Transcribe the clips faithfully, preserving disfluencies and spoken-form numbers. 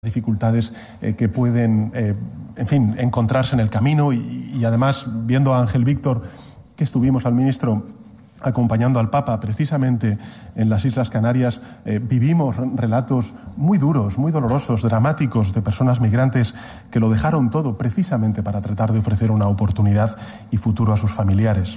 dificultades eh, que pueden, eh, en fin, encontrarse en el camino y, y además, viendo a Ángel Víctor, que estuvimos al ministro acompañando al Papa precisamente en las Islas Canarias, eh, vivimos relatos muy duros, muy dolorosos, dramáticos de personas migrantes que lo dejaron todo precisamente para tratar de ofrecer una oportunidad y futuro a sus familiares.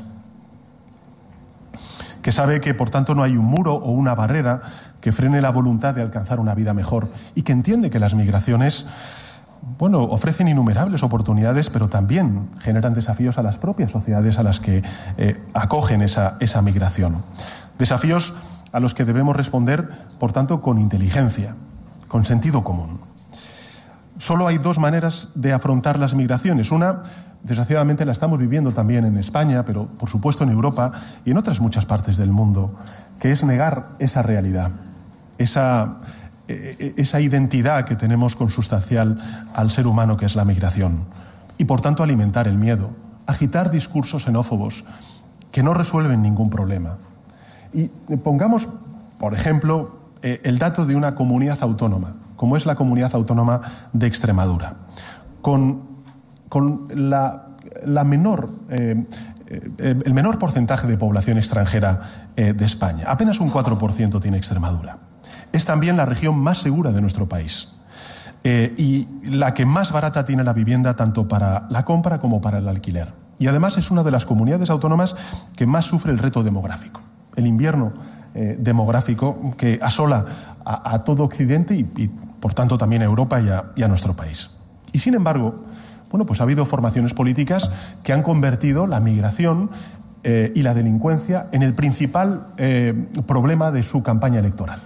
Que sabe que, por tanto, no hay un muro o una barrera que frene la voluntad de alcanzar una vida mejor y que entiende que las migraciones, bueno, ofrecen innumerables oportunidades, pero también generan desafíos a las propias sociedades a las que eh, acogen esa, esa migración. Desafíos a los que debemos responder, por tanto, con inteligencia, con sentido común. Solo hay dos maneras de afrontar las migraciones. Una, desgraciadamente, la estamos viviendo también en España, pero por supuesto en Europa y en otras muchas partes del mundo, que es negar esa realidad, esa, esa identidad que tenemos consustancial al ser humano, que es la migración, y por tanto alimentar el miedo, agitar discursos xenófobos que no resuelven ningún problema. Y pongamos, por ejemplo, el dato de una comunidad autónoma, como es la comunidad autónoma de Extremadura, con, con la, la menor, eh, el menor porcentaje de población extranjera eh, de España. Apenas un cuatro por ciento tiene Extremadura. Es también la región más segura de nuestro país eh, y la que más barata tiene la vivienda tanto para la compra como para el alquiler. Y además es una de las comunidades autónomas que más sufre el reto demográfico, el invierno eh, demográfico que asola a, a todo Occidente y, y por tanto también a Europa y a, y a nuestro país. Y sin embargo, bueno, pues ha habido formaciones políticas que han convertido la migración eh, y la delincuencia en el principal eh, problema de su campaña electoral.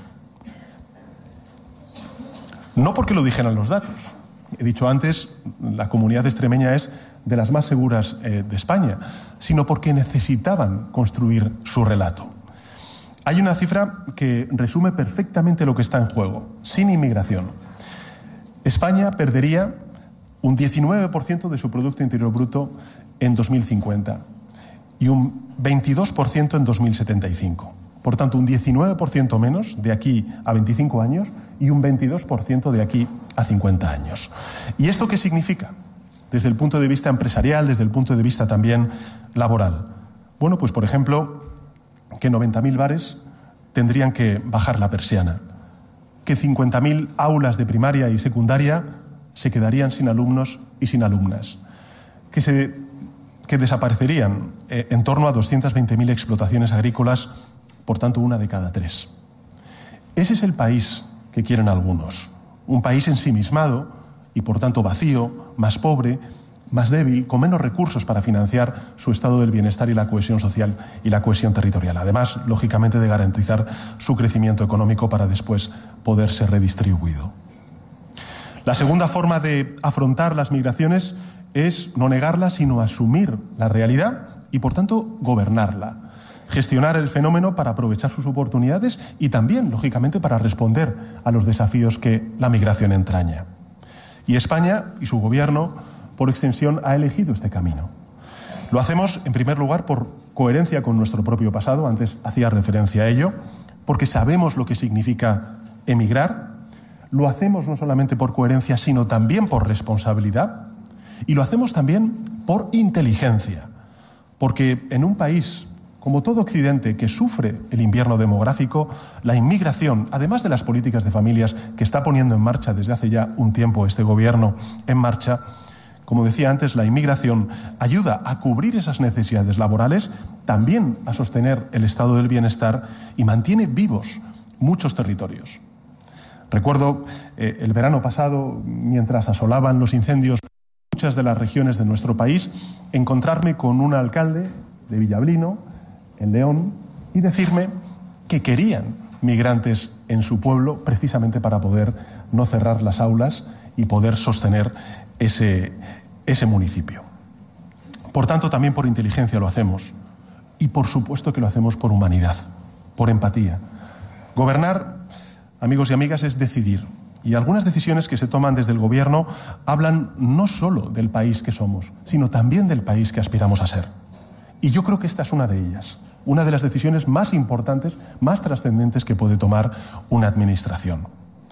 No porque lo dijeran los datos. He dicho antes, la comunidad extremeña es de las más seguras eh, de España, sino porque necesitaban construir su relato. Hay una cifra que resume perfectamente lo que está en juego. Sin inmigración, España perdería un diecinueve por ciento de su Producto Interior Bruto en dos mil cincuenta y un veintidós por ciento en dos mil setenta y cinco. Por tanto, un diecinueve por ciento menos de aquí a veinticinco años y un veintidós por ciento de aquí a cincuenta años. ¿Y esto qué significa? Desde el punto de vista empresarial, desde el punto de vista también laboral. Bueno, pues por ejemplo, que noventa mil bares tendrían que bajar la persiana, que cincuenta mil aulas de primaria y secundaria se quedarían sin alumnos y sin alumnas, que, se, que desaparecerían eh, en torno a doscientas veinte mil explotaciones agrícolas, por tanto una de cada tres. Ese es el país que quieren algunos, un país ensimismado y por tanto vacío, más pobre, más débil, con menos recursos para financiar su estado del bienestar y la cohesión social y la cohesión territorial. Además, lógicamente, de garantizar su crecimiento económico para después poder ser redistribuido. La segunda forma de afrontar las migraciones es no negarlas, sino asumir la realidad y, por tanto, gobernarla. Gestionar el fenómeno para aprovechar sus oportunidades y también, lógicamente, para responder a los desafíos que la migración entraña. Y España y su gobierno, por extensión, ha elegido este camino. Lo hacemos, en primer lugar, por coherencia con nuestro propio pasado, antes hacía referencia a ello, porque sabemos lo que significa emigrar. Lo hacemos no solamente por coherencia, sino también por responsabilidad. Y lo hacemos también por inteligencia, porque en un país como todo Occidente que sufre el invierno demográfico, la inmigración, además de las políticas de familias que está poniendo en marcha desde hace ya un tiempo este gobierno en marcha, como decía antes, la inmigración ayuda a cubrir esas necesidades laborales, también a sostener el estado del bienestar y mantiene vivos muchos territorios. Recuerdo eh, el verano pasado, mientras asolaban los incendios en muchas de las regiones de nuestro país, encontrarme con un alcalde de Villablino, en León, y decirme que querían migrantes en su pueblo precisamente para poder no cerrar las aulas y poder sostener ese, ese municipio. Por tanto, también por inteligencia lo hacemos y por supuesto que lo hacemos por humanidad, por empatía. Gobernar, amigos y amigas, es decidir. Y algunas decisiones que se toman desde el gobierno hablan no solo del país que somos, sino también del país que aspiramos a ser. Y yo creo que esta es una de ellas, una de las decisiones más importantes, más trascendentes que puede tomar una administración.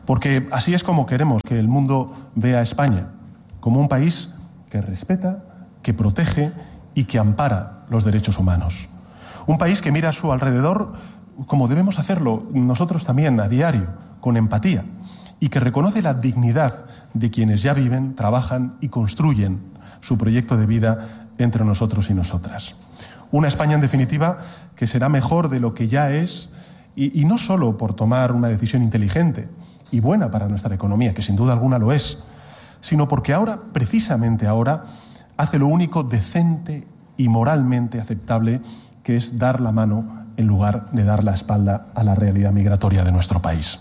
Porque así es como queremos que el mundo vea a España, como un país que respeta, que protege y que ampara los derechos humanos. Un país que mira a su alrededor como debemos hacerlo nosotros también a diario, con empatía, y que reconoce la dignidad de quienes ya viven, trabajan y construyen su proyecto de vida entre nosotros y nosotras. Una España, en definitiva, que será mejor de lo que ya es, y, y no solo por tomar una decisión inteligente y buena para nuestra economía, que sin duda alguna lo es, sino porque ahora, precisamente ahora, hace lo único decente y moralmente aceptable, que es dar la mano en lugar de dar la espalda a la realidad migratoria de nuestro país.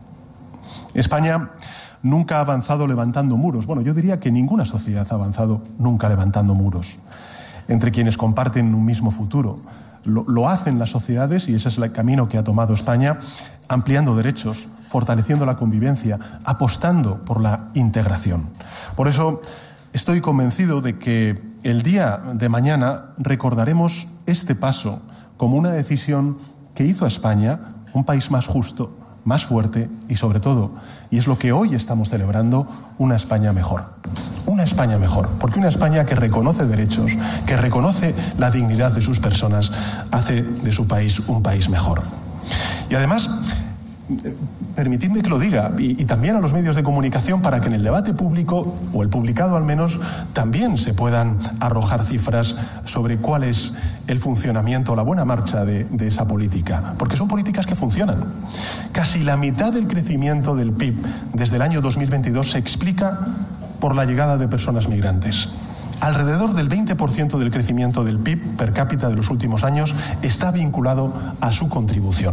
España nunca ha avanzado levantando muros. Bueno, yo diría que ninguna sociedad ha avanzado nunca levantando muros entre quienes comparten un mismo futuro. Lo, lo hacen las sociedades, y ese es el camino que ha tomado España, ampliando derechos, fortaleciendo la convivencia, apostando por la integración. Por eso estoy convencido de que el día de mañana recordaremos este paso como una decisión que hizo a España un país más justo, más fuerte y, sobre todo, y es lo que hoy estamos celebrando, una España mejor. Una España mejor, porque una España que reconoce derechos, que reconoce la dignidad de sus personas, hace de su país un país mejor. Y además, permitidme que lo diga, y, y también a los medios de comunicación, para que en el debate público, o el publicado al menos, también se puedan arrojar cifras sobre cuál es el funcionamiento, la buena marcha de, de esa política, porque son políticas que funcionan. Casi la mitad del crecimiento del P I B desde el año dos mil veintidós se explica por la llegada de personas migrantes. Alrededor del veinte por ciento del crecimiento del P I B per cápita de los últimos años está vinculado a su contribución.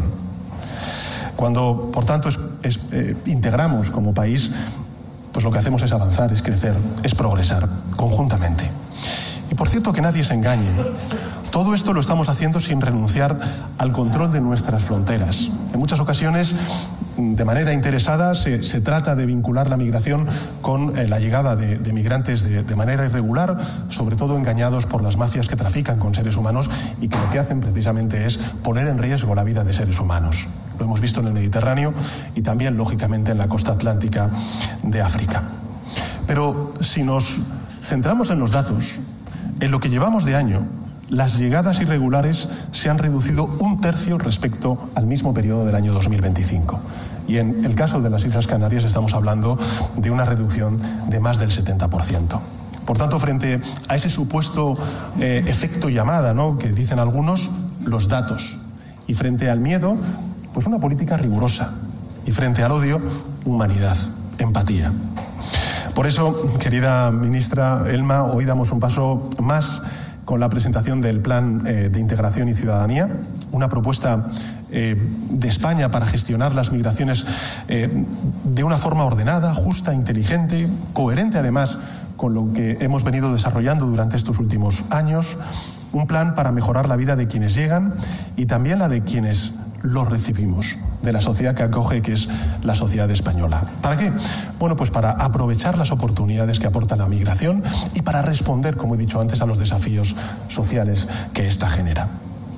Cuando, por tanto, es, es, eh, integramos como país, pues lo que hacemos es avanzar, es crecer, es progresar conjuntamente. Y por cierto, que nadie se engañe. Todo esto lo estamos haciendo sin renunciar al control de nuestras fronteras. En muchas ocasiones, de manera interesada, se, se trata de vincular la migración con eh, la llegada de, de migrantes de, de manera irregular, sobre todo engañados por las mafias que trafican con seres humanos y que lo que hacen precisamente es poner en riesgo la vida de seres humanos. Lo hemos visto en el Mediterráneo y también, lógicamente, en la costa atlántica de África. Pero si nos centramos en los datos, en lo que llevamos de año, las llegadas irregulares se han reducido un tercio respecto al mismo periodo del año dos mil veinticinco. Y en el caso de las Islas Canarias estamos hablando de una reducción de más del setenta por ciento. Por tanto, frente a ese supuesto eh, efecto llamada, ¿no?, que dicen algunos, los datos. Y frente al miedo, pues una política rigurosa. Y frente al odio, humanidad, empatía. Por eso, querida ministra Elma, hoy damos un paso más con la presentación del Plan eh, de Integración y Ciudadanía, una propuesta eh, de España para gestionar las migraciones eh, de una forma ordenada, justa, inteligente, coherente además con lo que hemos venido desarrollando durante estos últimos años, un plan para mejorar la vida de quienes llegan y también la de quienes los recibimos, de la sociedad que acoge, que es la sociedad española. ¿Para qué? Bueno, pues para aprovechar las oportunidades que aporta la migración y para responder, como he dicho antes, a los desafíos sociales que ésta genera.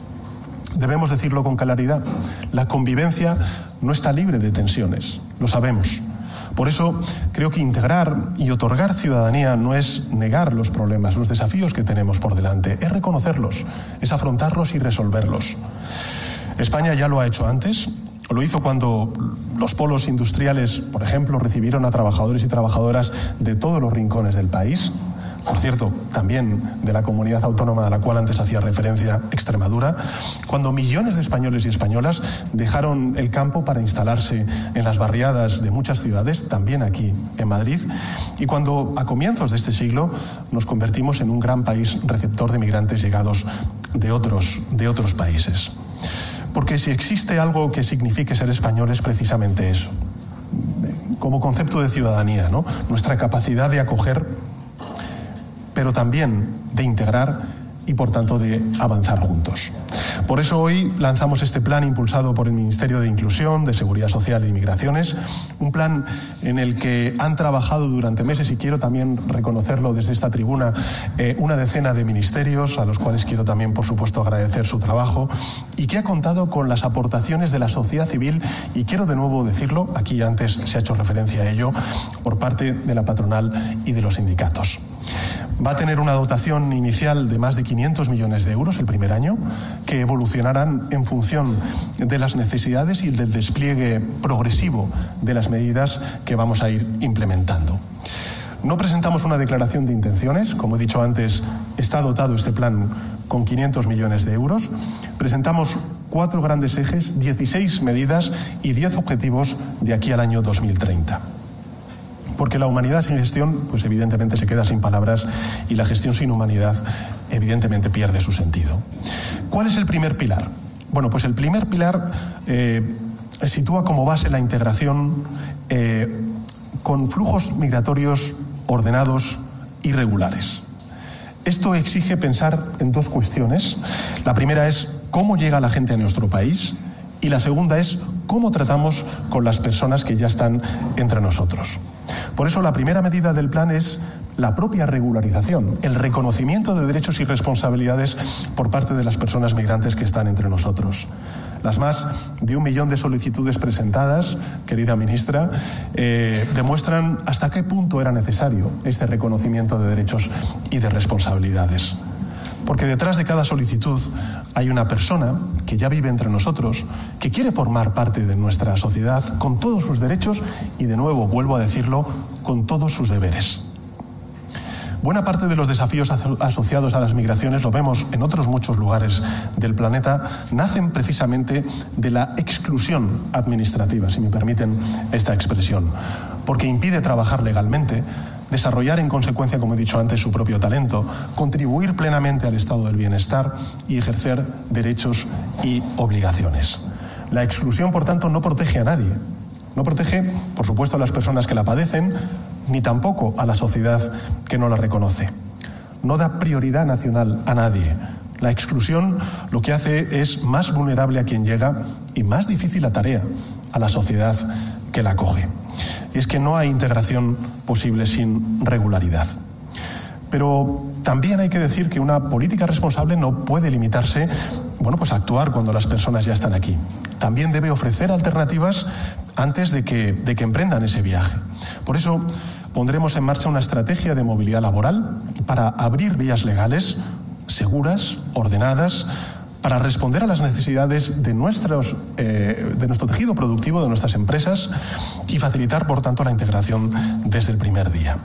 Debemos decirlo con claridad, la convivencia no está libre de tensiones, lo sabemos. Por eso creo que integrar y otorgar ciudadanía no es negar los problemas, los desafíos que tenemos por delante, es reconocerlos, es afrontarlos y resolverlos. España ya lo ha hecho antes, lo hizo cuando los polos industriales, por ejemplo, recibieron a trabajadores y trabajadoras de todos los rincones del país, por cierto, también de la comunidad autónoma a la cual antes hacía referencia, Extremadura, cuando millones de españoles y españolas dejaron el campo para instalarse en las barriadas de muchas ciudades, también aquí en Madrid, y cuando a comienzos de este siglo nos convertimos en un gran país receptor de migrantes llegados de otros, de otros países. Porque si existe algo que signifique ser español es precisamente eso, como concepto de ciudadanía, ¿no? Nuestra capacidad de acoger, pero también de integrar y, por tanto, de avanzar juntos. Por eso hoy lanzamos este plan impulsado por el Ministerio de Inclusión, de Seguridad Social e Inmigraciones, un plan en el que han trabajado durante meses, y quiero también reconocerlo desde esta tribuna, eh, una decena de ministerios, a los cuales quiero también, por supuesto, agradecer su trabajo, y que ha contado con las aportaciones de la sociedad civil, y quiero de nuevo decirlo, aquí antes se ha hecho referencia a ello, por parte de la patronal y de los sindicatos. Va a tener una dotación inicial de más de quinientos millones de euros el primer año, que evolucionarán en función de las necesidades y del despliegue progresivo de las medidas que vamos a ir implementando. No presentamos una declaración de intenciones, como he dicho antes, está dotado este plan con quinientos millones de euros. Presentamos cuatro grandes ejes, dieciséis medidas y diez objetivos de aquí al año dos mil treinta. Porque la humanidad sin gestión, pues evidentemente se queda sin palabras, y la gestión sin humanidad evidentemente pierde su sentido. ¿Cuál es el primer pilar? Bueno, pues el primer pilar eh, sitúa como base la integración eh, con flujos migratorios ordenados y regulares. Esto exige pensar en dos cuestiones. La primera es cómo llega la gente a nuestro país, y la segunda es cómo tratamos con las personas que ya están entre nosotros. Por eso la primera medida del plan es la propia regularización, el reconocimiento de derechos y responsabilidades por parte de las personas migrantes que están entre nosotros. Las más de un millón de solicitudes presentadas, querida ministra, eh, demuestran hasta qué punto era necesario este reconocimiento de derechos y de responsabilidades. Porque detrás de cada solicitud hay una persona que ya vive entre nosotros, que quiere formar parte de nuestra sociedad con todos sus derechos y, de nuevo, vuelvo a decirlo, con todos sus deberes. Buena parte de los desafíos asociados a las migraciones, lo vemos en otros muchos lugares del planeta, nacen precisamente de la exclusión administrativa, si me permiten esta expresión, porque impide trabajar legalmente, desarrollar en consecuencia, como he dicho antes, su propio talento, contribuir plenamente al estado del bienestar y ejercer derechos y obligaciones. La exclusión, por tanto, no protege a nadie. No protege, por supuesto, a las personas que la padecen, ni tampoco a la sociedad que no la reconoce. No da prioridad nacional a nadie. La exclusión lo que hace es más vulnerable a quien llega y más difícil la tarea a la sociedad que la acoge. Y es que no hay integración posible sin regularidad. Pero también hay que decir que una política responsable no puede limitarse, bueno, pues a actuar cuando las personas ya están aquí. También debe ofrecer alternativas antes de que, de que emprendan ese viaje. Por eso pondremos en marcha una estrategia de movilidad laboral para abrir vías legales, seguras, ordenadas, para responder a las necesidades de, nuestros, eh, de nuestro tejido productivo, de nuestras empresas, y facilitar, por tanto, la integración desde el primer día.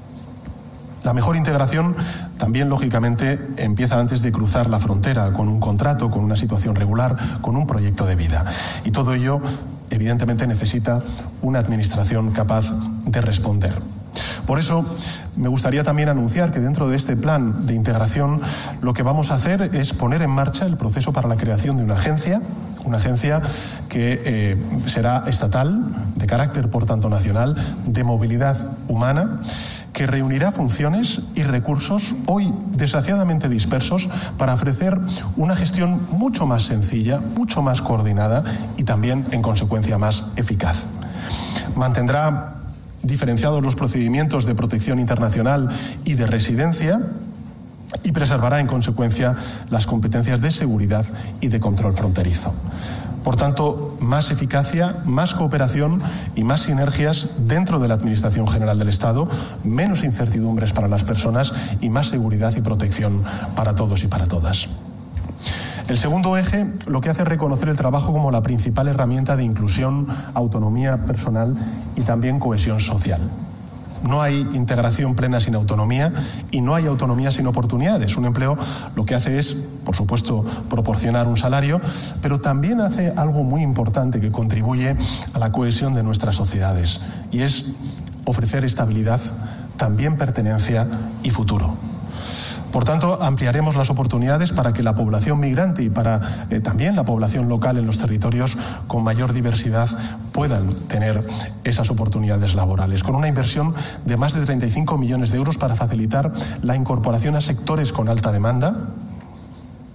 La mejor integración también, lógicamente, empieza antes de cruzar la frontera, con un contrato, con una situación regular, con un proyecto de vida. Y todo ello, evidentemente, necesita una administración capaz de responder. Por eso, me gustaría también anunciar que dentro de este plan de integración lo que vamos a hacer es poner en marcha el proceso para la creación de una agencia, una agencia que eh, será estatal, de carácter por tanto nacional, de movilidad humana, que reunirá funciones y recursos hoy desgraciadamente dispersos para ofrecer una gestión mucho más sencilla, mucho más coordinada y también, en consecuencia, más eficaz. Mantendrá diferenciados los procedimientos de protección internacional y de residencia, y preservará en consecuencia las competencias de seguridad y de control fronterizo. Por tanto, más eficacia, más cooperación y más sinergias dentro de la Administración General del Estado, menos incertidumbres para las personas y más seguridad y protección para todos y para todas. El segundo eje lo que hace es reconocer el trabajo como la principal herramienta de inclusión, autonomía personal y también cohesión social. No hay integración plena sin autonomía y no hay autonomía sin oportunidades. Un empleo lo que hace es, por supuesto, proporcionar un salario, pero también hace algo muy importante que contribuye a la cohesión de nuestras sociedades, y es ofrecer estabilidad, también pertenencia y futuro. Por tanto, ampliaremos las oportunidades para que la población migrante y para eh, también la población local en los territorios con mayor diversidad puedan tener esas oportunidades laborales, con una inversión de más de treinta y cinco millones de euros para facilitar la incorporación a sectores con alta demanda,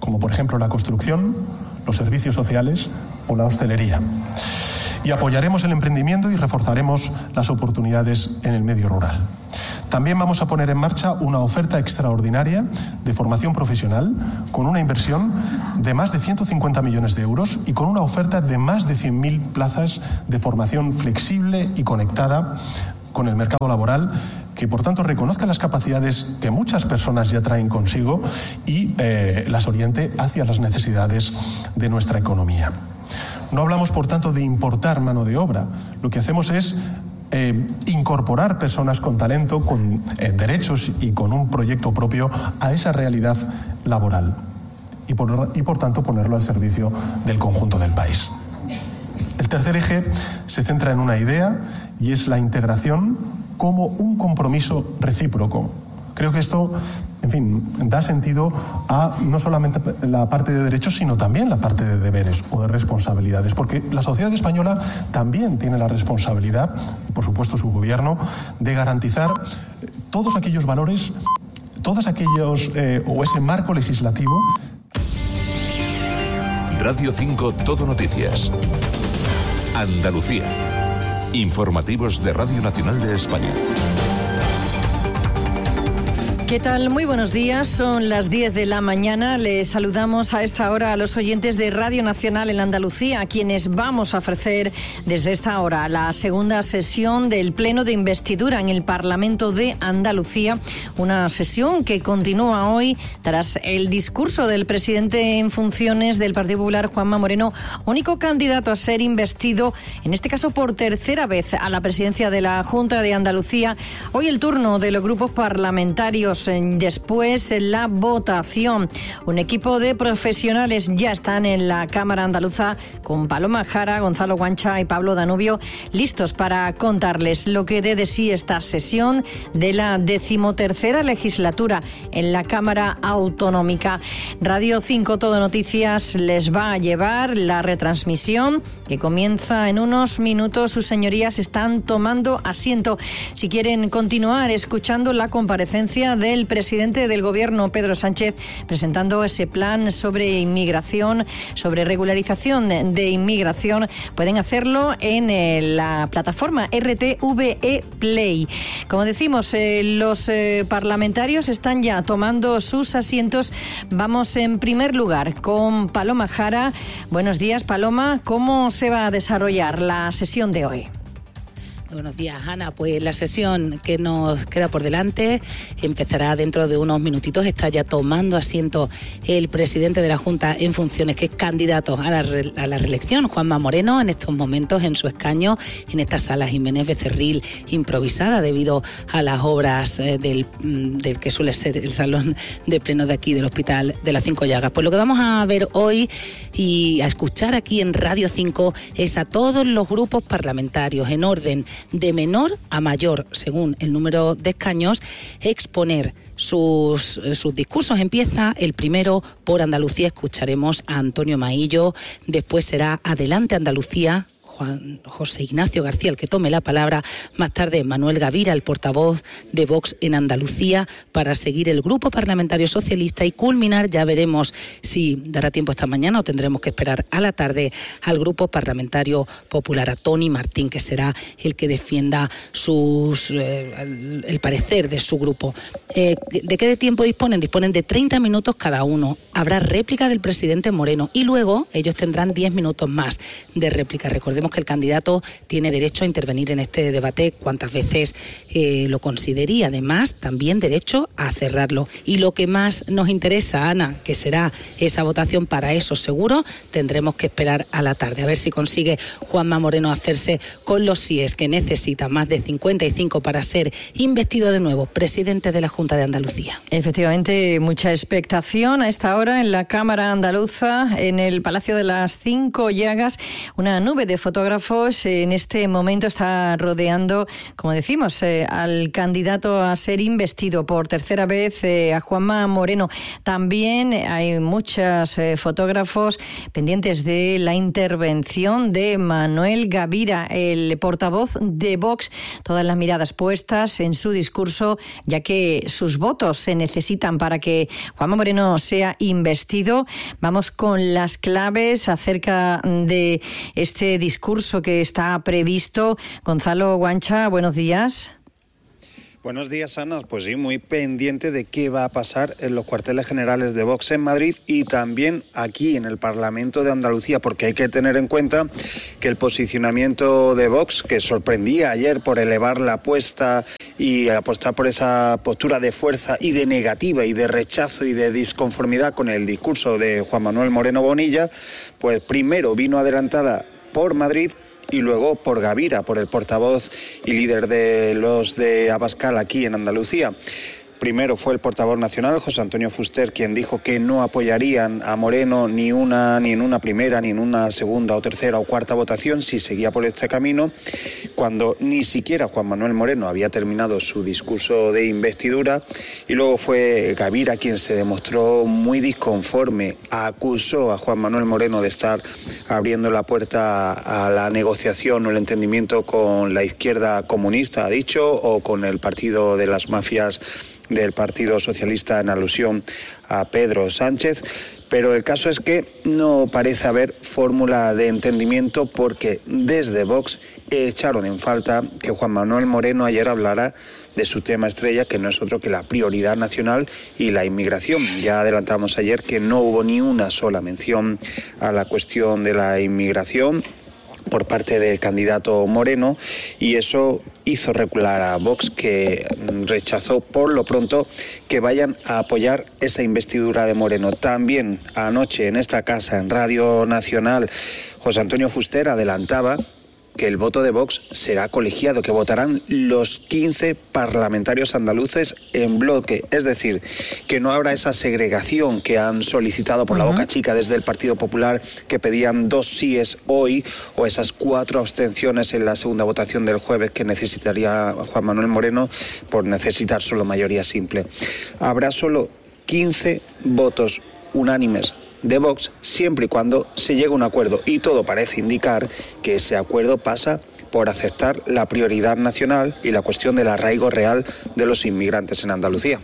como por ejemplo la construcción, los servicios sociales o la hostelería. Y apoyaremos el emprendimiento y reforzaremos las oportunidades en el medio rural. También vamos a poner en marcha una oferta extraordinaria de formación profesional con una inversión de más de ciento cincuenta millones de euros y con una oferta de más de cien mil plazas de formación flexible y conectada con el mercado laboral, que por tanto reconozca las capacidades que muchas personas ya traen consigo y eh, las oriente hacia las necesidades de nuestra economía. No hablamos, por tanto, de importar mano de obra. Lo que hacemos es eh, incorporar personas con talento, con eh, derechos y con un proyecto propio a esa realidad laboral y por, y por tanto ponerlo al servicio del conjunto del país. El tercer eje se centra en una idea y es la integración como un compromiso recíproco. Creo que esto, en fin, da sentido a no solamente la parte de derechos, sino también la parte de deberes o de responsabilidades, porque la sociedad española también tiene la responsabilidad, y por supuesto su gobierno, de garantizar todos aquellos valores, todos aquellos, eh, o ese marco legislativo. Radio cinco Todo Noticias. Andalucía. Informativos de Radio Nacional de España. ¿Qué tal? Muy buenos días. Son las diez de la mañana. Les saludamos a esta hora a los oyentes de Radio Nacional en Andalucía, a quienes vamos a ofrecer desde esta hora la segunda sesión del Pleno de Investidura en el Parlamento de Andalucía. Una sesión que continúa hoy tras el discurso del presidente en funciones del Partido Popular, Juanma Moreno, único candidato a ser investido, en este caso por tercera vez, a la presidencia de la Junta de Andalucía. Hoy el turno de los grupos parlamentarios. Después la votación. Un equipo de profesionales ya están en la Cámara Andaluza con Paloma Jara, Gonzalo Guancha y Pablo Danubio, listos para contarles lo que dé de sí esta sesión de la decimotercera legislatura en la Cámara Autonómica. Radio cinco Todo Noticias les va a llevar la retransmisión que comienza en unos minutos. Sus señorías están tomando asiento. Si quieren continuar escuchando la comparecencia de el presidente del Gobierno, Pedro Sánchez, presentando ese plan sobre inmigración, sobre regularización de inmigración, pueden hacerlo en la plataforma R T V E Play. Como decimos, eh, los eh, parlamentarios están ya tomando sus asientos. Vamos en primer lugar con Paloma Jara. Buenos días, Paloma. ¿Cómo se va a desarrollar la sesión de hoy? Buenos días, Ana. Pues la sesión que nos queda por delante empezará dentro de unos minutitos. Está ya tomando asiento el presidente de la Junta en funciones, que es candidato a la, re, a la reelección, Juanma Moreno, en estos momentos en su escaño, en esta sala Jiménez Becerril improvisada debido a las obras eh, del, del que suele ser el salón de pleno de aquí del Hospital de las Cinco Llagas. Pues lo que vamos a ver hoy y a escuchar aquí en Radio cinco es a todos los grupos parlamentarios en orden de menor a mayor, según el número de escaños, exponer sus, sus discursos. Empieza el primero por Andalucía, escucharemos a Antonio Maillo, después será Adelante Andalucía, Juan José Ignacio García, el que tome la palabra, más tarde Manuel Gavira, el portavoz de Vox en Andalucía, para seguir el Grupo Parlamentario Socialista y culminar, ya veremos si dará tiempo esta mañana o tendremos que esperar a la tarde, al Grupo Parlamentario Popular, a Tony Martín, que será el que defienda sus eh, el, el parecer de su grupo. Eh, ¿De qué de tiempo disponen? Disponen de treinta minutos cada uno. Habrá réplica del presidente Moreno y luego ellos tendrán diez minutos más de réplica. Recordemos que el candidato tiene derecho a intervenir en este debate cuantas veces eh, lo considere y además también derecho a cerrarlo. Y lo que más nos interesa, Ana, que será esa votación, para eso seguro tendremos que esperar a la tarde, a ver si consigue Juanma Moreno hacerse con los síes que necesita, más de cincuenta y cinco para ser investido de nuevo presidente de la Junta de Andalucía. Efectivamente, mucha expectación a esta hora en la Cámara Andaluza, en el Palacio de las Cinco Llagas, una nube de fotógrafos fotógrafos en este momento está rodeando, como decimos, eh, al candidato a ser investido por tercera vez, eh, a Juanma Moreno. También hay muchos eh, fotógrafos pendientes de la intervención de Manuel Gavira, el portavoz de Vox. Todas las miradas puestas en su discurso, ya que sus votos se necesitan para que Juanma Moreno sea investido. Vamos con las claves acerca de este discurso que está previsto. Gonzalo Guancha, buenos días. Buenos días, Ana. Pues sí, muy pendiente de qué va a pasar en los cuarteles generales de Vox en Madrid y también aquí en el Parlamento de Andalucía, porque hay que tener en cuenta que el posicionamiento de Vox, que sorprendía ayer por elevar la apuesta y apostar por esa postura de fuerza y de negativa y de rechazo y de disconformidad con el discurso de Juan Manuel Moreno Bonilla, pues primero vino adelantada por Madrid y luego por Gavira, por el portavoz y líder de los de Abascal aquí en Andalucía. Primero fue el portavoz nacional, José Antonio Fuster, quien dijo que no apoyarían a Moreno ni una ni en una primera, ni en una segunda o tercera o cuarta votación si seguía por este camino, cuando ni siquiera Juan Manuel Moreno había terminado su discurso de investidura. Y luego fue Gavira quien se demostró muy disconforme, acusó a Juan Manuel Moreno de estar abriendo la puerta a la negociación o el entendimiento con la izquierda comunista, ha dicho, o con el partido de las mafias del Partido Socialista, en alusión a Pedro Sánchez, pero el caso es que no parece haber fórmula de entendimiento, porque desde Vox echaron en falta que Juan Manuel Moreno ayer hablara de su tema estrella, que no es otro que la prioridad nacional y la inmigración. Ya adelantamos ayer que no hubo ni una sola mención a la cuestión de la inmigración por parte del candidato Moreno, y eso hizo recular a Vox, que rechazó por lo pronto que vayan a apoyar esa investidura de Moreno. También anoche en esta casa, en Radio Nacional, José Antonio Fuster adelantaba que el voto de Vox será colegiado, que votarán los quince parlamentarios andaluces en bloque. Es decir, que no habrá esa segregación que han solicitado por uh-huh. la boca chica desde el Partido Popular, que pedían dos síes hoy, o esas cuatro abstenciones en la segunda votación del jueves que necesitaría Juan Manuel Moreno por necesitar solo mayoría simple. Habrá solo quince votos unánimes de Vox, siempre y cuando se llegue a un acuerdo, y todo parece indicar que ese acuerdo pasa por aceptar la prioridad nacional y la cuestión del arraigo real de los inmigrantes en Andalucía.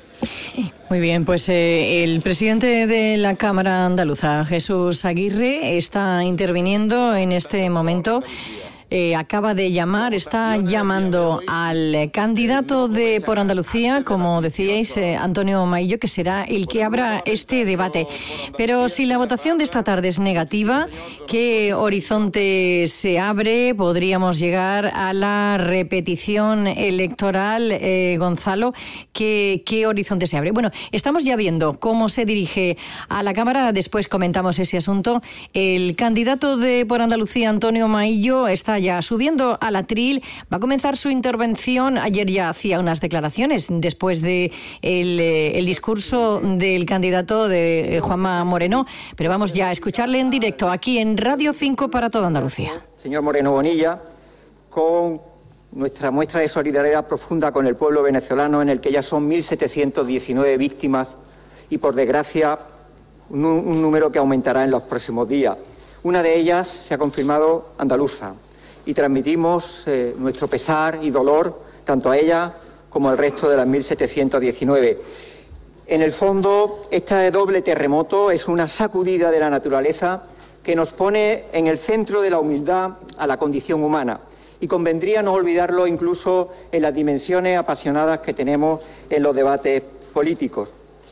Muy bien, pues eh, el presidente de la Cámara Andaluza, Jesús Aguirre, está interviniendo en este momento. Eh, acaba de llamar, está llamando al candidato de por Andalucía, como decíais, eh, Antonio Maillo, que será el que abra este debate. Pero si la votación de esta tarde es negativa, ¿qué horizonte se abre? ¿Podríamos llegar a la repetición electoral? Eh, Gonzalo, ¿qué, ¿qué horizonte se abre? Bueno, estamos ya viendo cómo se dirige a la Cámara, después comentamos ese asunto. El candidato de por Andalucía, Antonio Maillo, está ya subiendo al atril, va a comenzar su intervención. Ayer ya hacía unas declaraciones después de el, el discurso del candidato de Juanma Moreno, pero vamos ya a escucharle en directo aquí en Radio cinco para toda Andalucía. Señor Moreno Bonilla, con nuestra muestra de solidaridad profunda con el pueblo venezolano, en el que ya son mil setecientas diecinueve víctimas y, por desgracia, un, un número que aumentará en los próximos días. Una de ellas se ha confirmado andaluza, y transmitimos eh, nuestro pesar y dolor tanto a ella como al resto de las mil setecientas diecinueve. En el fondo, este doble terremoto es una sacudida de la naturaleza que nos pone en el centro de la humildad a la condición humana, y convendría no olvidarlo incluso en las dimensiones apasionadas que tenemos en los debates políticos.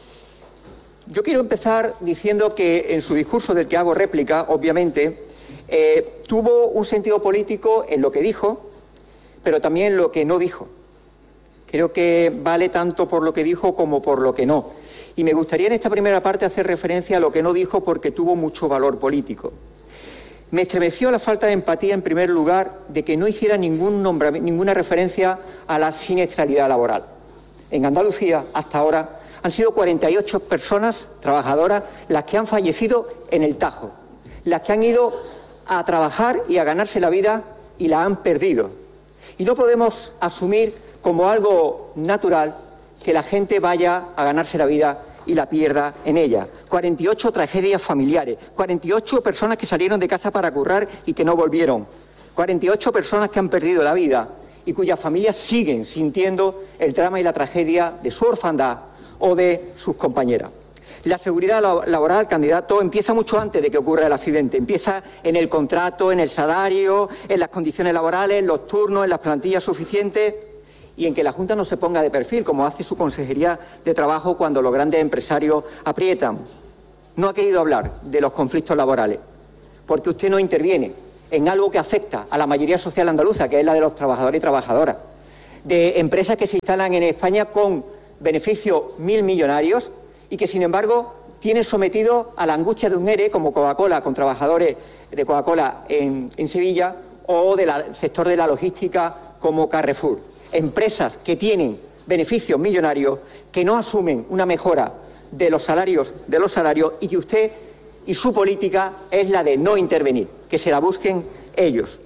Yo quiero empezar diciendo que en su discurso, del que hago réplica, obviamente, Eh, tuvo un sentido político en lo que dijo, pero también en lo que no dijo. Creo que vale tanto por lo que dijo como por lo que no. Y me gustaría en esta primera parte hacer referencia a lo que no dijo, porque tuvo mucho valor político. Me estremeció la falta de empatía, en primer lugar, de que no hiciera ningún nombre, ninguna referencia a la siniestralidad laboral. En Andalucía, hasta ahora, han sido cuarenta y ocho personas trabajadoras las que han fallecido en el Tajo, las que han ido a trabajar y a ganarse la vida y la han perdido. Y no podemos asumir como algo natural que la gente vaya a ganarse la vida y la pierda en ella. cuarenta y ocho tragedias familiares, cuarenta y ocho personas que salieron de casa para currar y que no volvieron, cuarenta y ocho personas que han perdido la vida y cuyas familias siguen sintiendo el drama y la tragedia de su orfandad o de sus compañeras. La seguridad laboral, candidato, empieza mucho antes de que ocurra el accidente. Empieza en el contrato, en el salario, en las condiciones laborales, en los turnos, en las plantillas suficientes y en que la Junta no se ponga de perfil, como hace su Consejería de Trabajo cuando los grandes empresarios aprietan. No ha querido hablar de los conflictos laborales, porque usted no interviene en algo que afecta a la mayoría social andaluza, que es la de los trabajadores y trabajadoras, de empresas que se instalan en España con beneficios mil millonarios y que, sin embargo, tienen sometido a la angustia de un ERE, como Coca-Cola, con trabajadores de Coca-Cola en, en Sevilla, o del sector de la logística, como Carrefour. Empresas que tienen beneficios millonarios, que no asumen una mejora de los salarios, de los salarios y que usted y su política es la de no intervenir, que se la busquen ellos.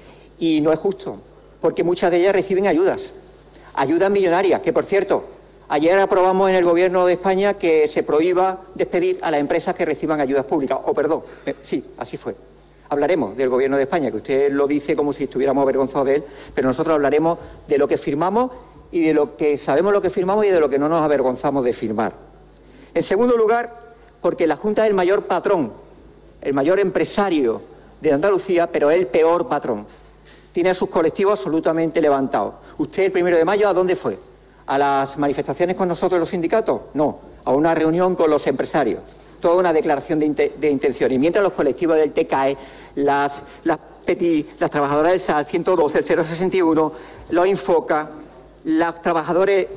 Y no es justo, porque muchas de ellas reciben ayudas, ayudas millonarias, que, por cierto, ayer aprobamos en el Gobierno de España que se prohíba despedir a las empresas que reciban ayudas públicas. O, perdón, eh, sí, así fue. Hablaremos del Gobierno de España, que usted lo dice como si estuviéramos avergonzados de él, pero nosotros hablaremos de lo que firmamos y de lo que sabemos lo que firmamos y de lo que no nos avergonzamos de firmar. En segundo lugar, porque la Junta es el mayor patrón, el mayor empresario de Andalucía, pero es el peor patrón. Tiene a sus colectivos absolutamente levantados. ¿Usted el primero de mayo a dónde fue? ¿A las manifestaciones con nosotros los sindicatos? No, a una reunión con los empresarios. Toda una declaración de, inte de intención. Y mientras los colectivos del T C A E, las, las, Petit, las trabajadoras del S A L ciento doce, el cero sesenta y uno, los Infoca, los trabajadores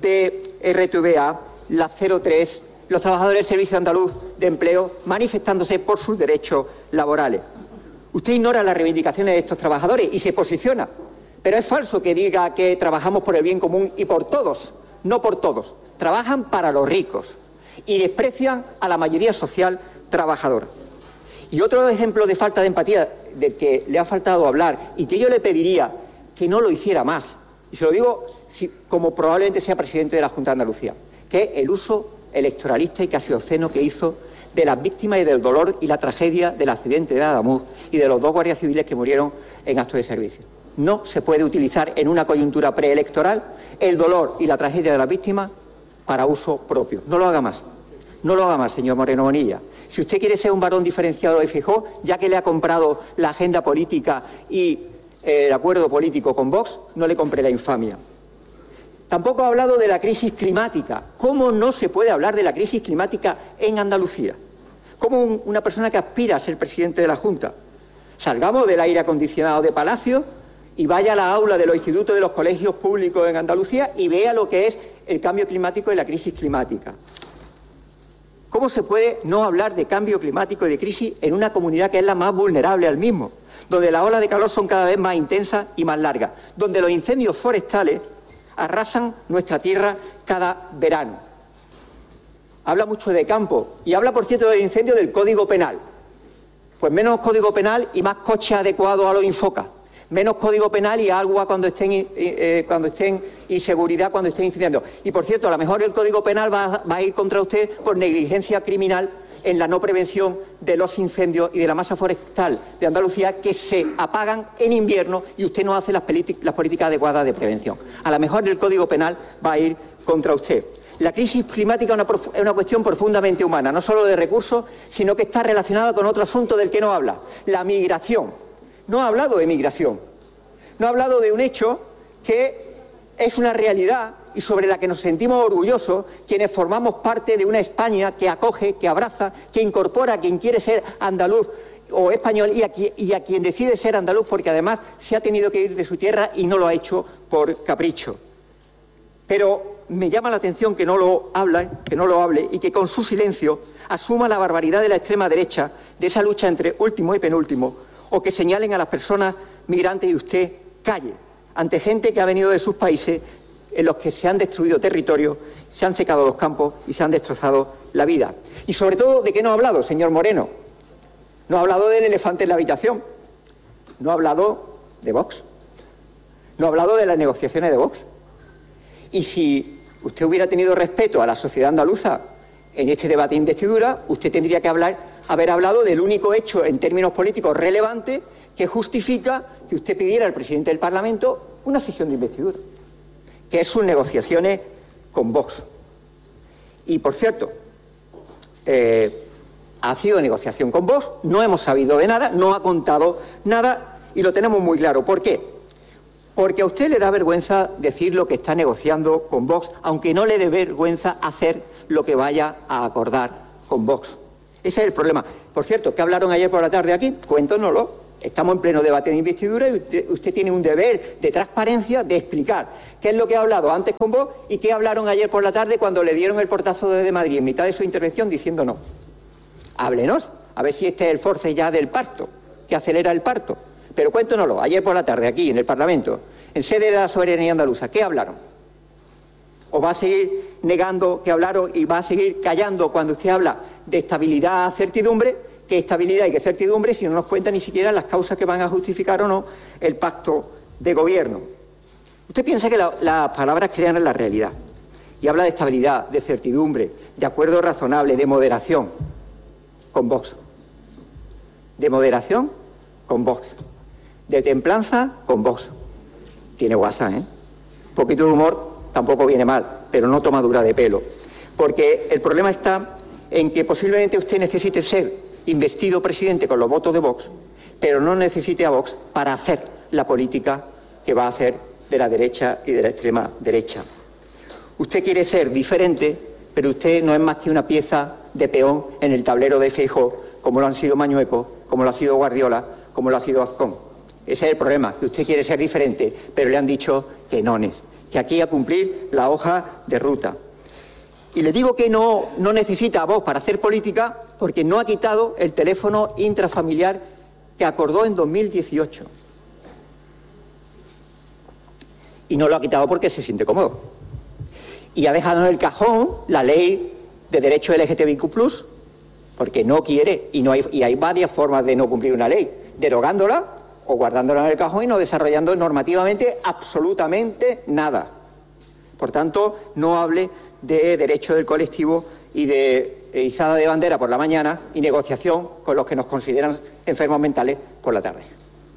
de R T V A, la cero tres, los trabajadores del Servicio Andaluz de Empleo, manifestándose por sus derechos laborales. Usted ignora las reivindicaciones de estos trabajadores y se posiciona. Pero es falso que diga que trabajamos por el bien común y por todos. No por todos. Trabajan para los ricos y desprecian a la mayoría social trabajadora. Y otro ejemplo de falta de empatía del que le ha faltado hablar y que yo le pediría que no lo hiciera más, y se lo digo si, como probablemente sea presidente de la Junta de Andalucía, que es el uso electoralista y casi obsceno que hizo de las víctimas y del dolor y la tragedia del accidente de Adamuz y de los dos guardias civiles que murieron en acto de servicio. No se puede utilizar en una coyuntura preelectoral el dolor y la tragedia de las víctimas para uso propio. No lo haga más. No lo haga más, señor Moreno Bonilla. Si usted quiere ser un varón diferenciado de Feijóo, ya que le ha comprado la agenda política y eh, el acuerdo político con Vox, no le compre la infamia. Tampoco ha hablado de la crisis climática. ¿Cómo no se puede hablar de la crisis climática en Andalucía? ¿Cómo un, una persona que aspira a ser presidente de la Junta? Salgamos del aire acondicionado de Palacio y vaya a la aula de los institutos de los colegios públicos en Andalucía y vea lo que es el cambio climático y la crisis climática. ¿Cómo se puede no hablar de cambio climático y de crisis en una comunidad que es la más vulnerable al mismo? Donde las olas de calor son cada vez más intensas y más largas, donde los incendios forestales arrasan nuestra tierra cada verano. Habla mucho de campo y habla, por cierto, del incendio del Código Penal. Pues menos Código Penal y más coches adecuados a los Infoca. Menos Código Penal y agua cuando estén, eh, cuando estén y seguridad cuando estén incendiando. Y, por cierto, a lo mejor el Código Penal va, va a ir contra usted por negligencia criminal en la no prevención de los incendios y de la masa forestal de Andalucía que se apagan en invierno y usted no hace las, las políticas adecuadas de prevención. A lo mejor el Código Penal va a ir contra usted. La crisis climática es una, es una cuestión profundamente humana, no solo de recursos, sino que está relacionada con otro asunto del que no habla, la migración. No ha hablado de migración, no ha hablado de un hecho que es una realidad y sobre la que nos sentimos orgullosos quienes formamos parte de una España que acoge, que abraza, que incorpora a quien quiere ser andaluz o español y a, quien, y a quien decide ser andaluz porque además se ha tenido que ir de su tierra y no lo ha hecho por capricho. Pero me llama la atención que no lo habla, que no lo hable y que con su silencio asuma la barbaridad de la extrema derecha de esa lucha entre último y penúltimo, o que señalen a las personas migrantes y usted calle ante gente que ha venido de sus países en los que se han destruido territorios, se han secado los campos y se han destrozado la vida. Y sobre todo, ¿de qué no ha hablado, señor Moreno? No ha hablado del elefante en la habitación. No ha hablado de Vox. No ha hablado de las negociaciones de Vox. Y si usted hubiera tenido respeto a la sociedad andaluza en este debate de investidura, usted tendría que hablar, haber hablado del único hecho en términos políticos relevante que justifica que usted pidiera al presidente del Parlamento una sesión de investidura, que es sus negociaciones con Vox. Y, por cierto, eh, ha sido negociación con Vox, no hemos sabido de nada, no ha contado nada y lo tenemos muy claro. ¿Por qué? Porque a usted le da vergüenza decir lo que está negociando con Vox, aunque no le dé vergüenza hacer lo que vaya a acordar con Vox. Ese es el problema. Por cierto, ¿qué hablaron ayer por la tarde aquí? Cuéntenoslo. Estamos en pleno debate de investidura y usted, usted tiene un deber de transparencia de explicar qué es lo que ha hablado antes con Vox y qué hablaron ayer por la tarde cuando le dieron el portazo desde Madrid en mitad de su intervención diciendo no. Háblenos, a ver si este es el force ya del parto, que acelera el parto. Pero cuéntenoslo, ayer por la tarde aquí en el Parlamento, en sede de la soberanía andaluza, ¿qué hablaron? ¿O va a seguir negando que hablaron y va a seguir callando cuando usted habla de estabilidad, certidumbre? ¿Qué estabilidad y qué certidumbre si no nos cuenta ni siquiera las causas que van a justificar o no el pacto de gobierno? Usted piensa que la, las palabras crean la realidad y habla de estabilidad, de certidumbre, de acuerdo razonable, de moderación con Vox. De moderación con Vox. De templanza con Vox. Tiene guasa, ¿eh? Un poquito de humor tampoco viene mal, pero no tomadura de pelo. Porque el problema está en que posiblemente usted necesite ser investido presidente con los votos de Vox, pero no necesite a Vox para hacer la política que va a hacer de la derecha y de la extrema derecha. Usted quiere ser diferente, pero usted no es más que una pieza de peón en el tablero de Feijóo, como lo han sido Mañueco, como lo ha sido Guardiola, como lo ha sido Azcón. Ese es el problema, que usted quiere ser diferente, pero le han dicho que no es, que aquí a cumplir la hoja de ruta. Y le digo que no, no necesita a Vox para hacer política porque no ha quitado el teléfono intrafamiliar que acordó en dos mil dieciocho. Y no lo ha quitado porque se siente cómodo. Y ha dejado en el cajón la ley de derecho L G T B I Q plus, porque no quiere, y, no hay, y hay varias formas de no cumplir una ley, derogándola o guardándola en el cajón y no desarrollando normativamente absolutamente nada. Por tanto, no hable de derecho del colectivo y de izada de bandera por la mañana y negociación con los que nos consideran enfermos mentales por la tarde.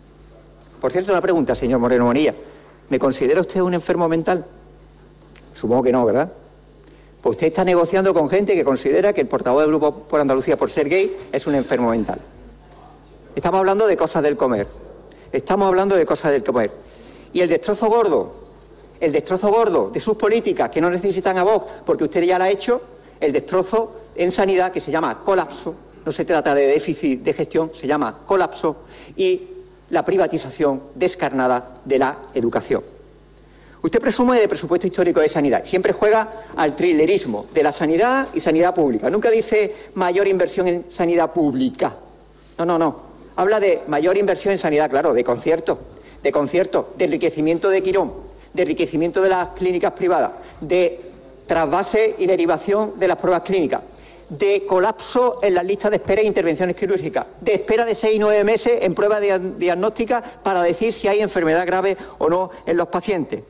Por cierto, una pregunta, señor Moreno Bonilla. ¿Me considera usted un enfermo mental? Supongo que no, ¿verdad? Pues usted está negociando con gente que considera que el portavoz del Grupo por Andalucía por ser gay es un enfermo mental. Estamos hablando de cosas del comer. Estamos hablando de cosas del comer. Y el destrozo gordo El destrozo gordo de sus políticas que no necesitan a Vox porque usted ya la ha hecho, el destrozo en sanidad que se llama colapso, no se trata de déficit de gestión, se llama colapso, y la privatización descarnada de la educación. Usted presume de presupuesto histórico de sanidad, siempre juega al trilerismo de la sanidad y sanidad pública, nunca dice mayor inversión en sanidad pública, no, no, no, habla de mayor inversión en sanidad, claro, de concierto, de concierto, de enriquecimiento de Quirón, de enriquecimiento de las clínicas privadas, de trasvase y derivación de las pruebas clínicas, de colapso en las listas de espera e intervenciones quirúrgicas, de espera de seis y nueve meses en pruebas diagnósticas para decir si hay enfermedad grave o no en los pacientes,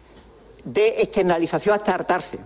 de externalización hasta hartarse,